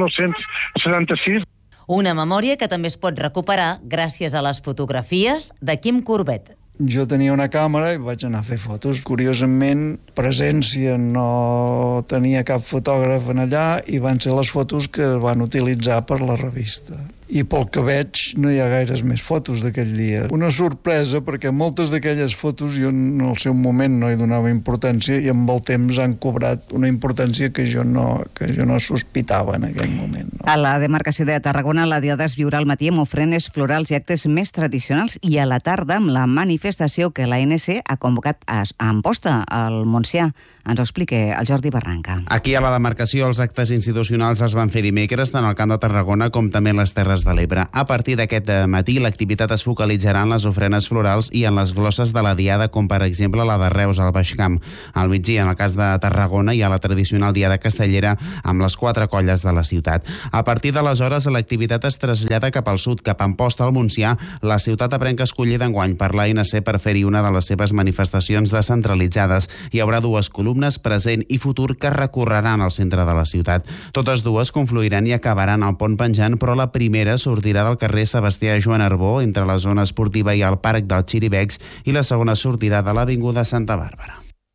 1976. Una memòria que també es pot recuperar gràcies a les fotografies de Quim Corbet. Jo tenia una càmera i vaig anar a fer fotos. Curiosament, Presència no tenia cap fotògraf en allà i van ser les fotos que es van utilitzar per la revista. I pel que veig no hi ha gaires més fotos d'aquell dia. Una sorpresa perquè moltes d'aquelles fotos jo en el seu moment no hi donava importància i amb el temps han cobrat una importància que jo no sospitava en aquell moment. No? A la demarcació de Tarragona la diada es viurà al matí amb ofrenes florals i actes més tradicionals i a la tarda amb la manifestació que l'ANC ha convocat a Amposta, al Montsià. Ens ho explica el Jordi Barranca. Aquí a la demarcació els actes institucionals es van fer dimecres tant al Camp de Tarragona com també en les Terres de l'Ebre. A partir d'aquest matí l'activitat es focalitzarà en les ofrenes florals i en les glosses de la diada, com per exemple la de Reus al Baix Camp. Al migdia, en el cas de Tarragona, hi ha la tradicional diada castellera amb les 4 colles de la ciutat. A partir d'aleshores l'activitat es trasllada cap al sud, cap a Amposta, al Montsià, la ciutat aprenca escollida enguany per l'ANC per fer-hi una de les seves manifestacions descentralitzades. Hi haurà 2 columnes, present i futur, que recorreran al centre de la ciutat. Totes dues confluiran i acabaran al pont penjant, però la primera sortirà del carrer Sebastià Joan Arbó, entre la zona esportiva i el parc dels Xiribecs, i la segona sortirà de l'avinguda Santa Bàrbara.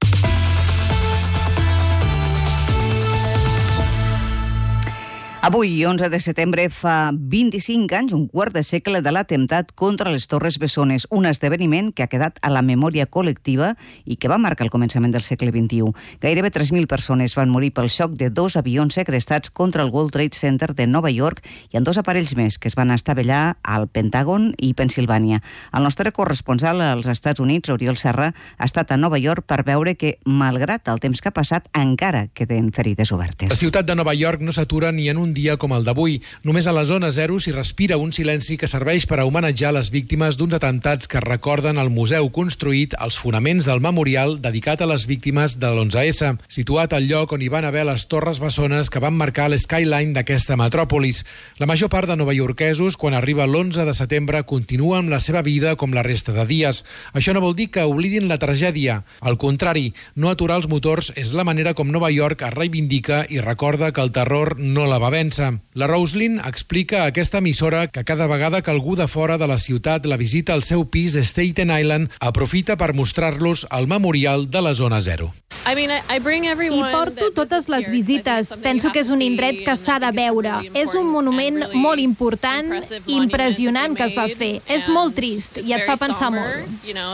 Avui, 11 de setembre, fa 25 anys, un quart de segle de l'atemptat contra les Torres Bessones, un esdeveniment que ha quedat a la memòria col·lectiva i que va marcar el començament del segle XXI. Gairebé 3.000 persones van morir pel xoc de 2 avions segrestats contra el World Trade Center de Nova York i en 2 aparells més que es van estavellar al Pentàgon i Pennsilvània. El nostre corresponsal als Estats Units, Oriol Serra, ha estat a Nova York per veure que, malgrat el temps que ha passat, encara queden ferides obertes. La ciutat de Nova York no s'atura ni en un dia com el d'avui. Només a la zona zero s'hi respira un silenci que serveix per a homenatjar les víctimes d'uns atemptats que recorden el museu construït als fonaments del memorial dedicat a les víctimes de l'11S, situat al lloc on hi van haver les torres bessones que van marcar l'skyline d'aquesta metròpolis. La major part de novaiorquesos, quan arriba l'11 de setembre, continua amb la seva vida com la resta de dies. Això no vol dir que oblidin la tragèdia. Al contrari, no aturar els motors és la manera com Nova York es reivindica i recorda que el terror no la va vèncer. La Roslyn explica a aquesta emissora que cada vegada que algú de fora de la ciutat la visita al seu pis de Staten Island, aprofita per mostrar-los el memorial de la zona zero. Hi porto totes les visites. Penso que és un indret que s'ha de veure. És un monument molt important, impressionant que es va fer. És molt trist i et fa pensar molt.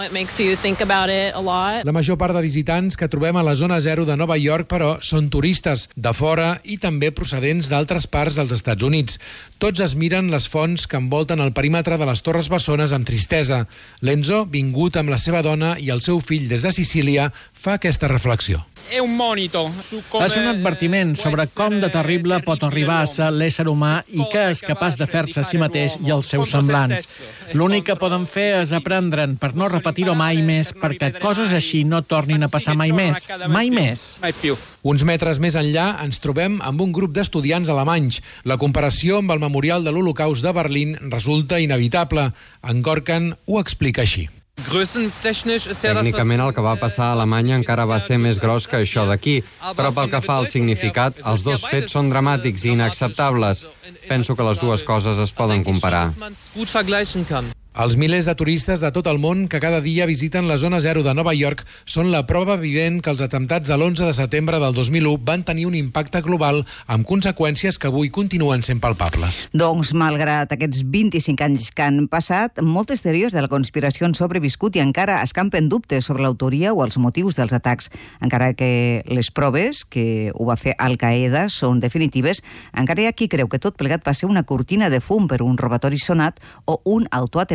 La major part de visitants que trobem a la zona zero de Nova York, però, són turistes de fora i també procedents d'altres parts dels Estats Units. Tots es miren les fonts que envolten el perímetre de les Torres Bessones amb tristesa. L'Enzo, vingut amb la seva dona i el seu fill des de Sicília, fa aquesta reflexió. És un advertiment sobre com de terrible pot arribar a ser l'ésser humà i què és capaç de fer-se a si mateix i als seus semblants. L'únic que poden fer és aprendre'n per no repetir-ho mai més, perquè coses així no tornin a passar mai més. Mai més. Uns metres més enllà ens trobem amb un grup d'estudiants alemanys. La comparació amb el memorial de l'Holocaust de Berlín resulta inevitable. En Gorkan ho explica així. Tècnicament el que va passar a Alemanya encara va ser més gros que això d'aquí, però pel que fa al significat, els dos fets són dramàtics i inacceptables. Penso que les dues coses es poden comparar. Els milers de turistes de tot el món que cada dia visiten la zona zero de Nova York són la prova vivent que els atemptats de l'11 de setembre del 2001 van tenir un impacte global amb conseqüències que avui continuen sent palpables. Doncs, malgrat aquests 25 anys que han passat, moltes teories de la conspiració han sobreviscut i encara escampen dubtes sobre l'autoria o els motius dels atacs. Encara que les proves que ho va fer Al-Qaeda són definitives, encara hi ha qui creu que tot plegat va ser una cortina de fum per un robatori sonat o un autoatemptat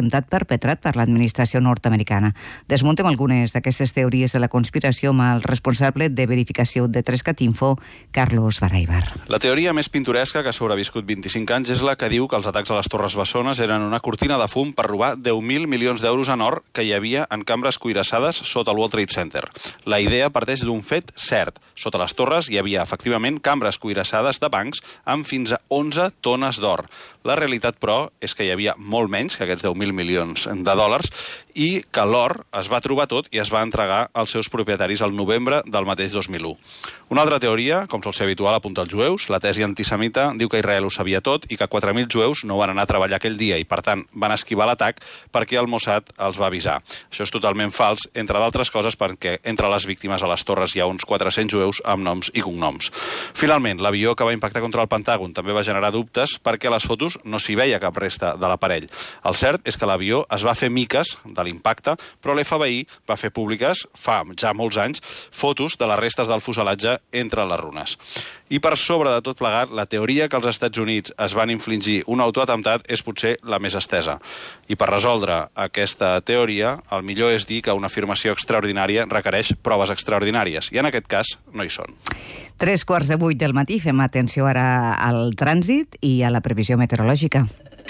atemptat perpetrat per l'administració nord-americana. Desmuntem algunes d'aquestes teories de la conspiració amb el responsable de verificació de 3CAT-Info, Carlos Baraibar. La teoria més pintoresca que ha sobreviscut 25 anys és la que diu que els atacs a les Torres Bessones eren una cortina de fum per robar 10.000 milions d'euros en or que hi havia en cambres cuirassades sota el World Trade Center. La idea parteix d'un fet cert. Sota les torres hi havia efectivament cambres cuirassades de bancs amb fins a 11 tones d'or. La realitat, però, és que hi havia molt menys que aquests 10.000 milions de dòlars i que l'or es va trobar tot i es va entregar als seus propietaris al novembre del mateix 2001. Una altra teoria, com sol ser habitual, apunta als jueus. La tesi antisemita diu que Israel ho sabia tot i que 4.000 jueus no van anar a treballar aquell dia i, per tant, van esquivar l'atac perquè el Mossad els va avisar. Això és totalment fals, entre d'altres coses perquè entre les víctimes a les torres hi ha uns 400 jueus amb noms i cognoms. Finalment, l'avió que va impactar contra el Pentàgon també va generar dubtes perquè a les fotos no s'hi veia cap resta de l'aparell. El cert és que l'avió es va fer miques de l'impacte, però l'FBI va fer públiques, fa ja molts anys, fotos de les restes del fuselatge entre les runes. I per sobre de tot plegat, la teoria que els Estats Units es van infligir un autoatemptat és potser la més estesa. I per resoldre aquesta teoria, el millor és dir que una afirmació extraordinària requereix proves extraordinàries, i en aquest cas no hi són. 7:45 del matí, fem atenció ara al trànsit i a la previsió meteorològica.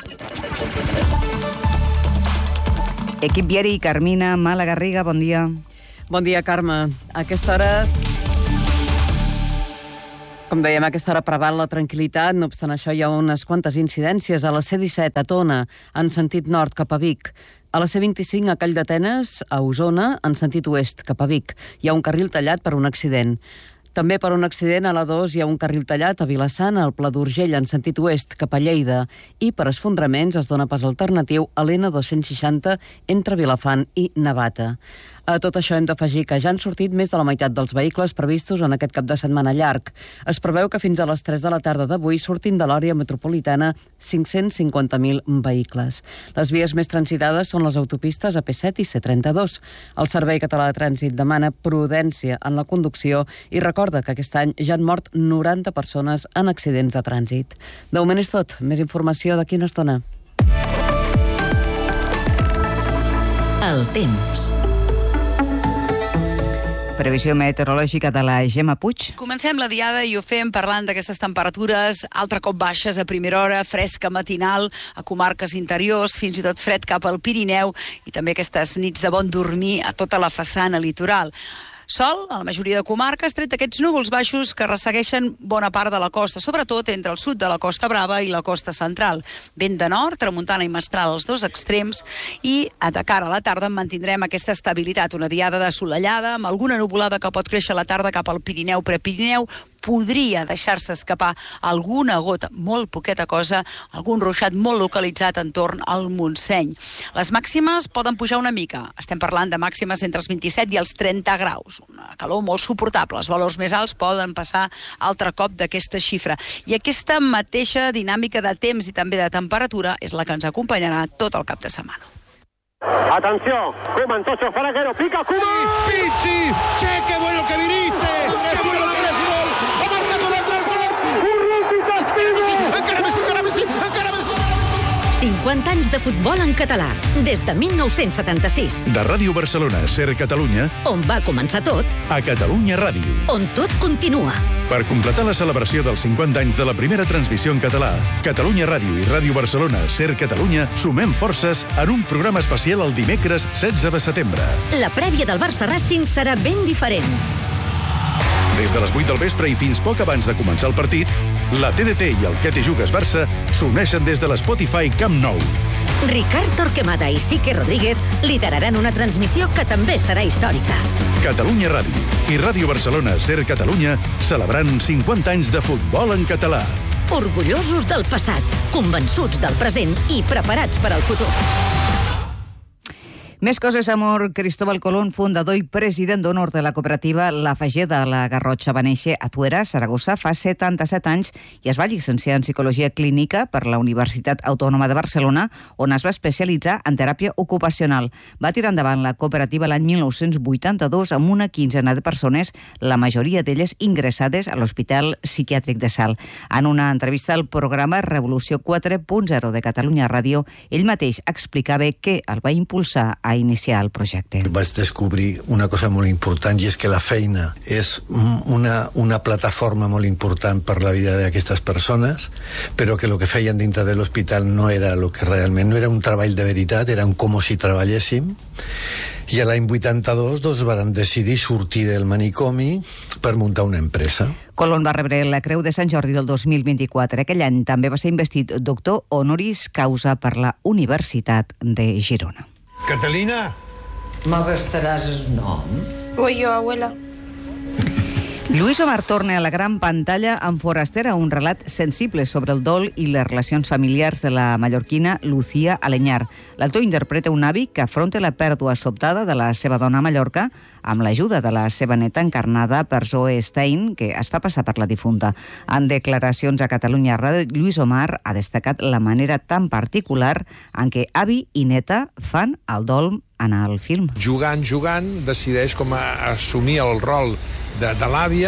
Equip viari, Carmina Malagarriga, bon dia. Bon dia, Carme. A aquesta hora, com dèiem, a aquesta hora preval la tranquil·litat. No obstant això, hi ha unes quantes incidències a la C-17 a Tona, en sentit nord cap a Vic. A la C-25 a Call d'Atenes, a Osona, en sentit oest cap a Vic. Hi ha un carril tallat per un accident. També per un accident a la 2 hi ha un carril tallat a Vilassana, al Pla d'Urgell, en sentit oest, cap a Lleida. I per esfondraments es dona pas alternatiu a l'N260 entre Vilafant i Navata. A tot això hem d'afegir que ja han sortit més de la meitat dels vehicles previstos en aquest cap de setmana llarg. Es preveu que fins a les 3 de la tarda d'avui surtin de l'àrea metropolitana 550.000 vehicles. Les vies més transitades són les autopistes AP7 i C32. El Servei Català de Trànsit demana prudència en la conducció i recorda que aquest any ja han mort 90 persones en accidents de trànsit. De moment és tot. Més informació d'aquí una estona. El temps. Previsió meteorològica de la Gemma Puig. Comencem la diada i ho fem parlant d'aquestes temperatures altre cop baixes a primera hora, fresca matinal a comarques interiors, fins i tot fred cap al Pirineu i també aquestes nits de bon dormir a tota la façana litoral. Sol a la majoria de comarques, tret d'aquests núvols baixos que ressegueixen bona part de la costa, sobretot entre el sud de la Costa Brava i la costa central. Vent de nord, tramuntana i mestral als dos extrems i de cara a la tarda mantindrem aquesta estabilitat, una diada assolellada amb alguna nuvolada que pot créixer a la tarda cap al Pirineu, Prepirineu, podria deixar-se escapar alguna gota, molt poqueta cosa, algun ruixat molt localitzat entorn al Montseny. Les màximes poden pujar una mica. Estem parlant de màximes entre els 27 i els 30 graus. Una calor molt suportable. Els valors més alts poden passar altre cop d'aquesta xifra. I aquesta mateixa dinàmica de temps i també de temperatura és la que ens acompanyarà tot el cap de setmana. Atención, Koeman, Tocho, Faraguero, pica Koeman. Pizzi, che, qué bueno que viniste. Qué bueno que eres gol. Ha marcado el 3-2. Urruti, Messi, encara Messi, encara Messi, encara Messi. 50 anys de futbol en català, des de 1976. De Ràdio Barcelona, Ser Catalunya, On va començar tot, a Catalunya Ràdio. On tot continua. Per completar la celebració dels 50 anys de la primera transmissió en català, Catalunya Ràdio i Ràdio Barcelona, Ser Catalunya, sumem forces en un programa especial el dimecres 16 de setembre. La prèvia del Barça Racing serà ben diferent. Des de les 8 del vespre i fins poc abans de començar el partit, la TDT i el Que te jugues Barça s'uneixen des de l'Spotify Camp Nou. Ricard Torquemada i Sique Rodríguez lideraran una transmissió que també serà històrica. Catalunya Ràdio i Ràdio Barcelona, Ser Catalunya, celebrant 50 anys de futbol en català. Orgullosos del passat, convençuts del present i preparats per al futur. Més coses, amor. Cristóbal Colón, fundador i president d'honor de la cooperativa La Fageda a la Garrotxa, va néixer a Tuera, Saragossa, fa 77 anys i es va llicenciar en Psicologia Clínica per la Universitat Autònoma de Barcelona, on es va especialitzar en teràpia ocupacional. Va tirar endavant la cooperativa l'any 1982 amb una quinzena de persones, la majoria d'elles ingressades a l'Hospital Psiquiàtric de Salt. En una entrevista al programa Revolució 4.0 de Catalunya Ràdio, ell mateix explicava què el va impulsar a iniciar el projecte. Vaig descobrir una cosa molt important, i és que la feina és una plataforma molt important per la vida d'aquestes persones, però que el que feien dintre de l'hospital no era el que realment, no era un treball de veritat, era un com si treballéssim. I a l'any 82 varen decidir sortir del manicomi per muntar una empresa. Colón va rebre la Creu de Sant Jordi del 2024. Aquell any també va ser investit doctor honoris causa per la Universitat de Girona. Catalina! M'agastaràs el nom? Voy yo, abuela. Lluís Omar torna a la gran pantalla amb Forastera, un relat sensible sobre el dol i les relacions familiars de la mallorquina Lucía Aleñar. L'autor interpreta un avi que afronta la pèrdua sobtada de la seva dona a Mallorca amb l'ajuda de la seva neta encarnada per Zoe Stein, que es fa passar per la difunta. En declaracions a Catalunya Ràdio, Lluís Omar ha destacat la manera tan particular en què avi i neta fan el dol en el film. Jugant, decideix com assumir el rol de l'àvia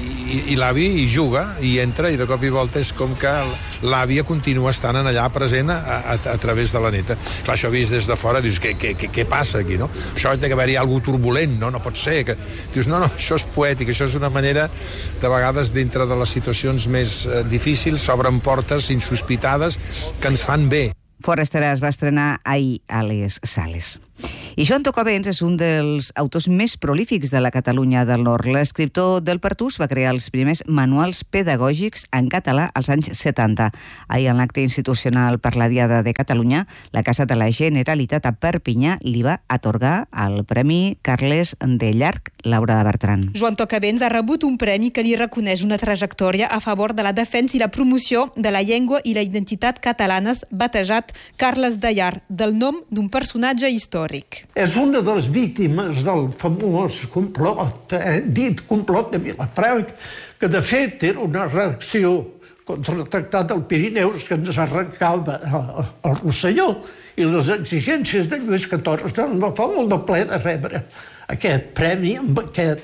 i l'avi hi juga, i entra, i de cop i volta és com que l'àvia continua estant allà present a través de la neta. Clar, això vist des de fora, dius, què passa aquí, no? Això té que haver-hi alguna cosa turbulent, no pot ser. Dius, no, això és poètic, això és una manera, de vegades, dintre de les situacions més difícils, s'obren portes insospitades que ens fan bé. Forastera es va estrenar ahir a les sales. I Joan Tocabens és un dels autors més prolífics de la Catalunya del Nord. L'escriptor del Pertús va crear els primers manuals pedagògics en català als anys 70. Ahir, en l'acte institucional per la Diada de Catalunya, la Casa de la Generalitat a Perpinyà li va atorgar el Premi Carles de Llarg Laura Bertran. Joan Tocabens ha rebut un premi que li reconeix una trajectòria a favor de la defensa i la promoció de la llengua i la identitat catalanes, batejat Carles de Llarg, del nom d'un personatge històric. És una de les víctimes del famós complot, dit complot de Vilafranc, que de fet era una reacció contra el Tractat del Pirineus que ens arrencava el Rosselló, i les exigències de Lluís XIV em fa molt de ple de rebre aquest premi amb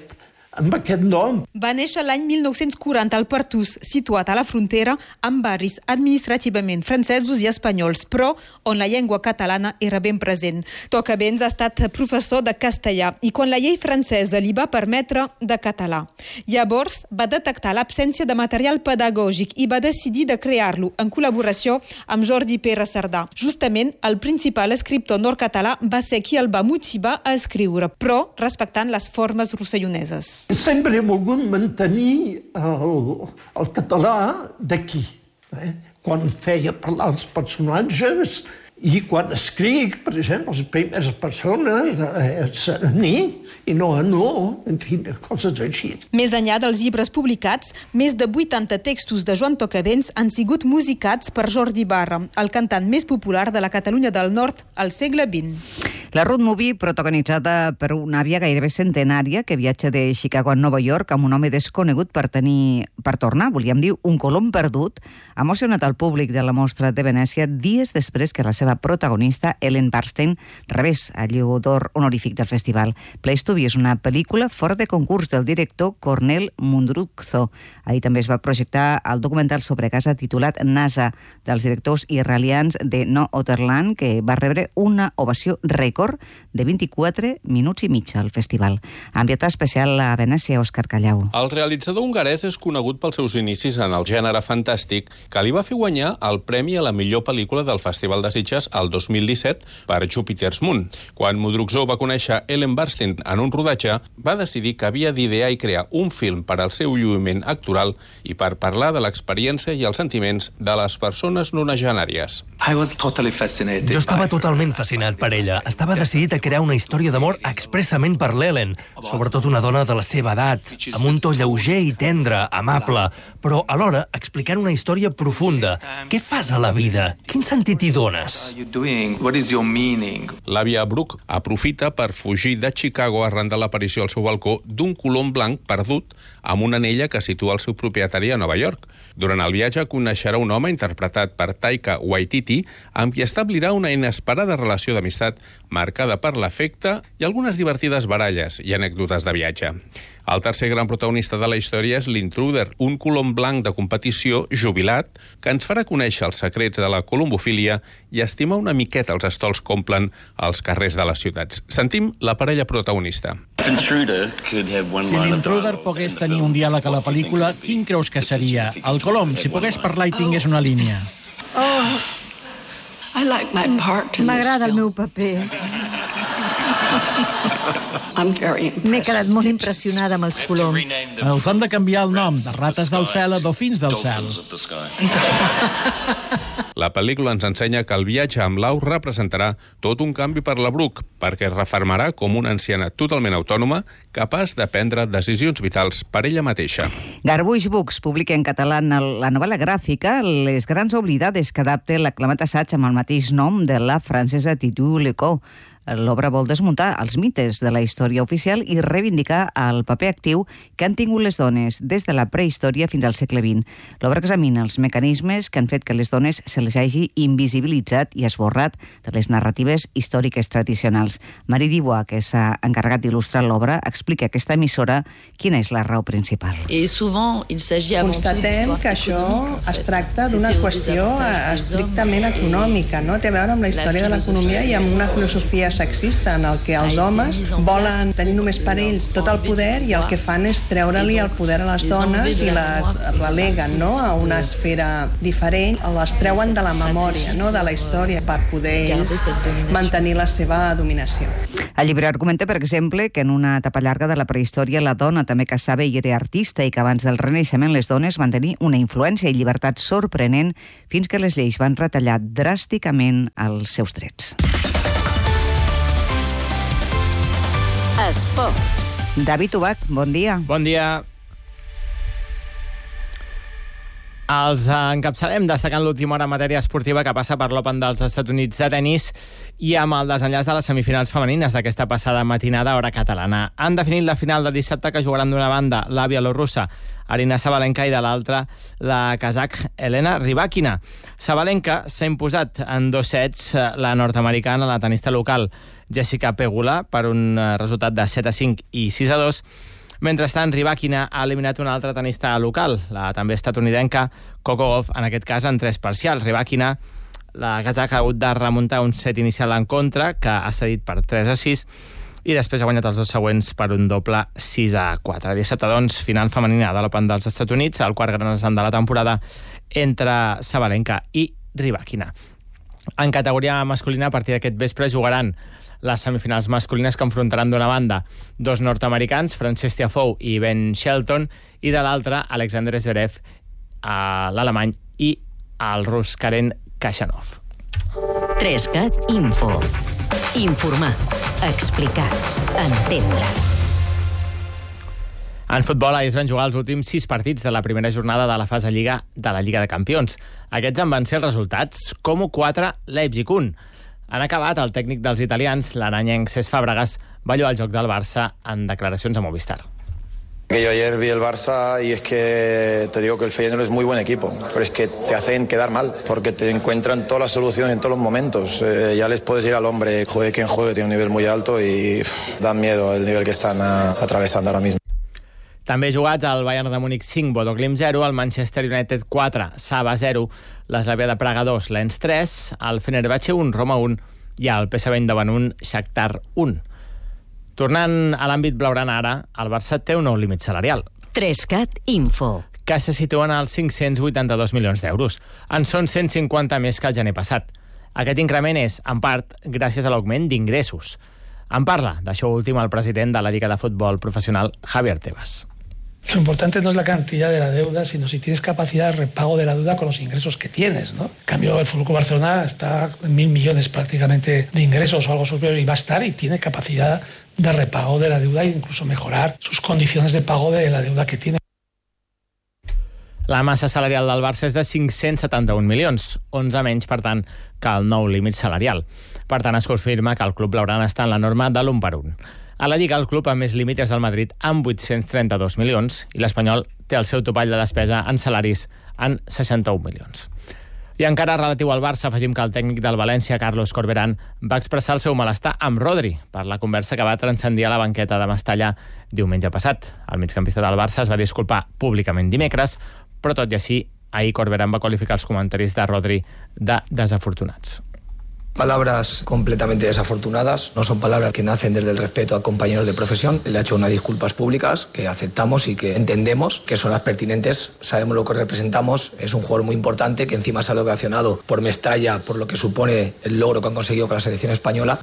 aquest nom. Va néixer l'any 1940 al Pertús, situat a la frontera amb barris administrativament francesos i espanyols, però on la llengua catalana era ben present. Tocabens ha estat professor de castellà i quan la llei francesa li va permetre de català. Llavors va detectar l'absència de material pedagògic i va decidir de crear-lo en col·laboració amb Jordi Pere Cerdà. Justament, el principal escriptor nord-català va ser qui el va motivar a escriure, però respectant les formes rosselloneses. Sempre he volgut mantenir el català d'aquí. Quan feia parlar els personatges i quan escric, per exemple, les primeres persones, és a mi i no a no, en fi, coses així. Més enllà dels llibres publicats, més de 80 textos de Joan Tocabens han sigut musicats per Jordi Barra, el cantant més popular de la Catalunya del Nord al segle XX. La road movie, protagonitzada per una àvia gairebé centenària que viatja de Chicago a Nova York amb un home desconegut per tornar, volíem dir, un colom perdut, ha emocionat el públic de la Mostra de Venècia dies després que la seva protagonista, Ellen Burstyn, rebés el Lleó d'Or honorífic del festival. Place to Be és una pel·lícula fora de concurs del director Cornel Mundruczó. Ahir també es va projectar el documental sobre casa titulat NASA, dels directors israelians de No Otherland, que va rebre una ovació rècord de 24 minuts i mig al festival. Enviat especial a Venècia, Òscar Callau. El realitzador hongarès és conegut pels seus inicis en el gènere fantàstic, que li va fer guanyar el premi a la millor pel·lícula del Festival de Sitges el 2017 per Jupiter's Moon. Quan Mundruczó va conèixer Ellen Burstyn en un rodatge, va decidir que havia d'idear i crear un film per al seu lluïment actoral i per parlar de l'experiència i els sentiments de les persones nonagenàries. Jo estava totalment fascinat per ella. Estava decidit a crear una història d'amor expressament per l'Ellen, sobretot una dona de la seva edat, amb un to lleuger i tendre, amable, però alhora explicant una història profunda. Què fas a la vida? Quin sentit hi dones? L'àvia Brooke aprofita per fugir de Chicago arran de l'aparició al seu balcó d'un colom blanc perdut amb una anella que situa el seu propietari a Nova York. Durant el viatge coneixerà un home interpretat per Taika Waititi amb qui establirà una inesperada relació d'amistat marcada per l'afecte i algunes divertides baralles i anècdotes de viatge. El tercer gran protagonista de la història és l'Intruder, un colom blanc de competició jubilat que ens farà conèixer els secrets de la colombofília i estimar una miqueta els estols que omplen els carrers de les ciutats. Sentim la parella protagonista. Si l'Intruder pogués tenir un diàleg a la pel·lícula, quin creus que seria? El colom, si pogués parlar i tingués una línia. M'agrada el meu paper. M'he quedat molt impressionada amb els coloms. Els han de canviar el nom, de rates del cel a dofins del cel. La pel·lícula ens ensenya que el viatge amb l'au representarà tot un canvi per la Brooke, perquè es refermarà com una anciana totalment autònoma, capaç de prendre decisions vitals per ella mateixa. Garbuix Books publica en català la novel·la gràfica Les grans oblidades, que adapta l'aclamat assaig amb el mateix nom de la francesa Titu Lecault. L'obra vol desmuntar els mites de la història oficial i reivindicar el paper actiu que han tingut les dones des de la prehistòria fins al segle XX. L'obra examina els mecanismes que han fet que les dones se les hagi invisibilitzat i esborrat de les narratives històriques tradicionals. Marie Dubois, que s'ha encarregat d'il·lustrar l'obra, explica a aquesta emissora quina és la raó principal. Constatem que això es tracta d'una qüestió estrictament econòmica, no? Té a veure amb la història de l'economia i amb una filosofia sexista en el que els homes volen tenir només per ells tot el poder i el que fan és treure-li el poder a les dones i les releguen, no?, a una esfera diferent, les treuen de la memòria, no?, de la història per poder ells mantenir la seva dominació. El llibre argumenta, per exemple, que en una etapa llarga de la prehistòria la dona també caçava i era artista i que abans del Renaixement les dones van tenir una influència i llibertat sorprenent fins que les lleis van retallar dràsticament els seus drets. Esports. David Ubach, bon dia. Bon dia. Els encapçalem destacant l'última hora en matèria esportiva que passa per l'Open dels Estats Units de tennis i amb el desenllaç de les semifinals femenines d'aquesta passada matinada hora catalana. Han definit la final de dissabte, que jugaran d'una banda la bielorrussa Arina Sabalenka i de l'altra la kazakh Elena Rybakina. Sabalenka s'ha imposat en 2 sets la nord-americana, la tenista local Jessica Pegula, per un resultat de 7-5 i 6-2. Mentrestant, Rybakina ha eliminat una altra tenista local, la també estatunidenca Coco Gauff, en aquest cas en 3 parcials. Rybakina, la kazakh, ha hagut de remuntar un set inicial en contra, que ha cedit per 3-6, i després ha guanyat els 2 següents per un doble 6-4. Dissabte, doncs, final femenina de l'Open dels Estats Units, el quart gran slam de la temporada entre Sabalenka i Rybakina. En categoria masculina, a partir d'aquest vespre, jugaran les semifinals masculines, que enfrontaran d'una banda 2 nord-americans, Frances Tiafoe i Ben Shelton, i de l'altra Alexander Zverev, l'alemany, i el rus Karen Khachanov. 3CAT Info. Informar, explicar, entendre. En futbol, ahir es van jugar els últims 6 partits de la primera jornada de la fase Lliga de la Lliga de Campions. Aquests en van ser els resultats: Como 4, Leipzig 1. En acabat, el tècnic dels italians, l'aranyenc Cesc Fàbregas, va lloar el joc del Barça en declaracions a Movistar. Yo ayer vi el Barça y es que te digo que el Feyenoord es muy buen equipo, pero es que te hacen quedar mal, porque te encuentran todas las soluciones en todos los momentos. Ya les puedes ir al hombre, juegue quien juegue, tiene un nivel muy alto y dan miedo el nivel que están atravesando ahora mismo. També jugats el Bayern de Múnich 5, Bodo Glimt 0, el Manchester United 4, Saba 0, l'Slavia de Praga 2, Lens 3, el Fenerbahce 1, Roma 1 i el PSV Eindhoven 1, Shakhtar 1. Tornant a l'àmbit blaugrana ara, el Barça té un nou límit salarial. 3CAT Info. Que se situen als 582 milions d'euros. En són 150 més que el gener passat. Aquest increment és, en part, gràcies a l'augment d'ingressos. En parla d'això últim el president de la Lliga de Futbol Professional, Javier Tebas. Lo importante no es la cantidad de la deuda, sino si tienes capacidad de repago de la deuda con los ingresos que tienes, ¿no? En cambio, el Fútbol Club Barcelona está en 1.000 millones prácticamente de ingresos o algo superior, y va a estar y tiene capacidad de repago de la deuda e incluso mejorar sus condiciones de pago de la deuda que tiene. La massa salarial del Barça és de 571 milions, 11 menys, per tant, que el nou límit salarial. Per tant, es confirma que el club blaugrana està en la norma de l'1 per 1. A la Lliga, el club amb més límit és el Madrid, amb 832 milions, i l'Espanyol té el seu topall de despesa en salaris en 61 milions. I encara relatiu al Barça, afegim que el tècnic del València, Carlos Corberán, va expressar el seu malestar amb Rodri per la conversa que va transcendir a la banqueta de Mestalla diumenge passat. El migcampista del Barça es va disculpar públicament dimecres, però tot i així, ahir Corberán va qualificar els comentaris de Rodri de desafortunats. Palabras completamente desafortunadas, no son palabras que nacen desde el respeto a compañeros de profesión. Le ha hecho unas disculpas públicas que aceptamos y que entendemos que son las pertinentes, sabemos lo que representamos, es un jugador muy importante que encima se ha ovacionado por Mestalla, por lo que supone el logro que han conseguido con la selección española.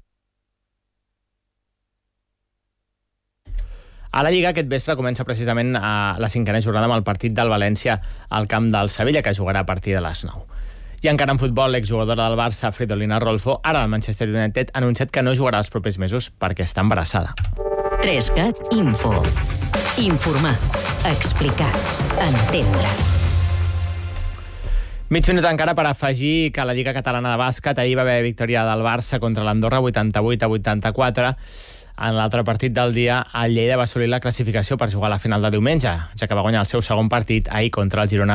A la Lliga aquest vespre comença precisament a la 5a jornada amb el partit del València al camp del Sevilla, que jugarà a partir de les 9. I encara en futbol, l'exjugadora del Barça, Fridolina Rolfo, ara al Manchester United, ha anunciat que no jugarà els propers mesos perquè està embarassada. 3CAT Info. Informar, explicar, entendre. Mig minut encara per afegir que a la Lliga Catalana de Bàsquet ahir va haver victòria del Barça contra l'Andorra 88-84. En l'altre partit del dia, el Lleida va assolir la classificació per jugar a la final de diumenge, ja que va guanyar el seu segon partit ahir contra el Girona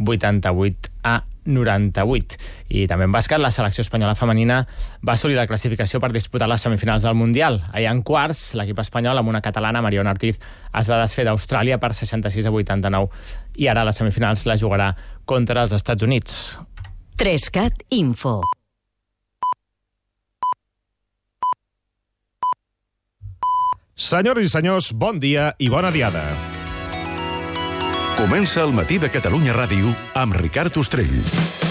88-98. I també en bàsquet, la selecció espanyola femenina va assolir la classificació per disputar les semifinals del Mundial. Ahir en quarts, l'equip espanyol amb una catalana, Mariona Ortiz, es va desfer d'Austràlia per 66-89 i ara a les semifinals la jugarà contra els Estats Units. 3CAT Info. Senyores i senyors, bon dia i bona diada. Comença el matí de Catalunya Ràdio amb Ricard Ostrell.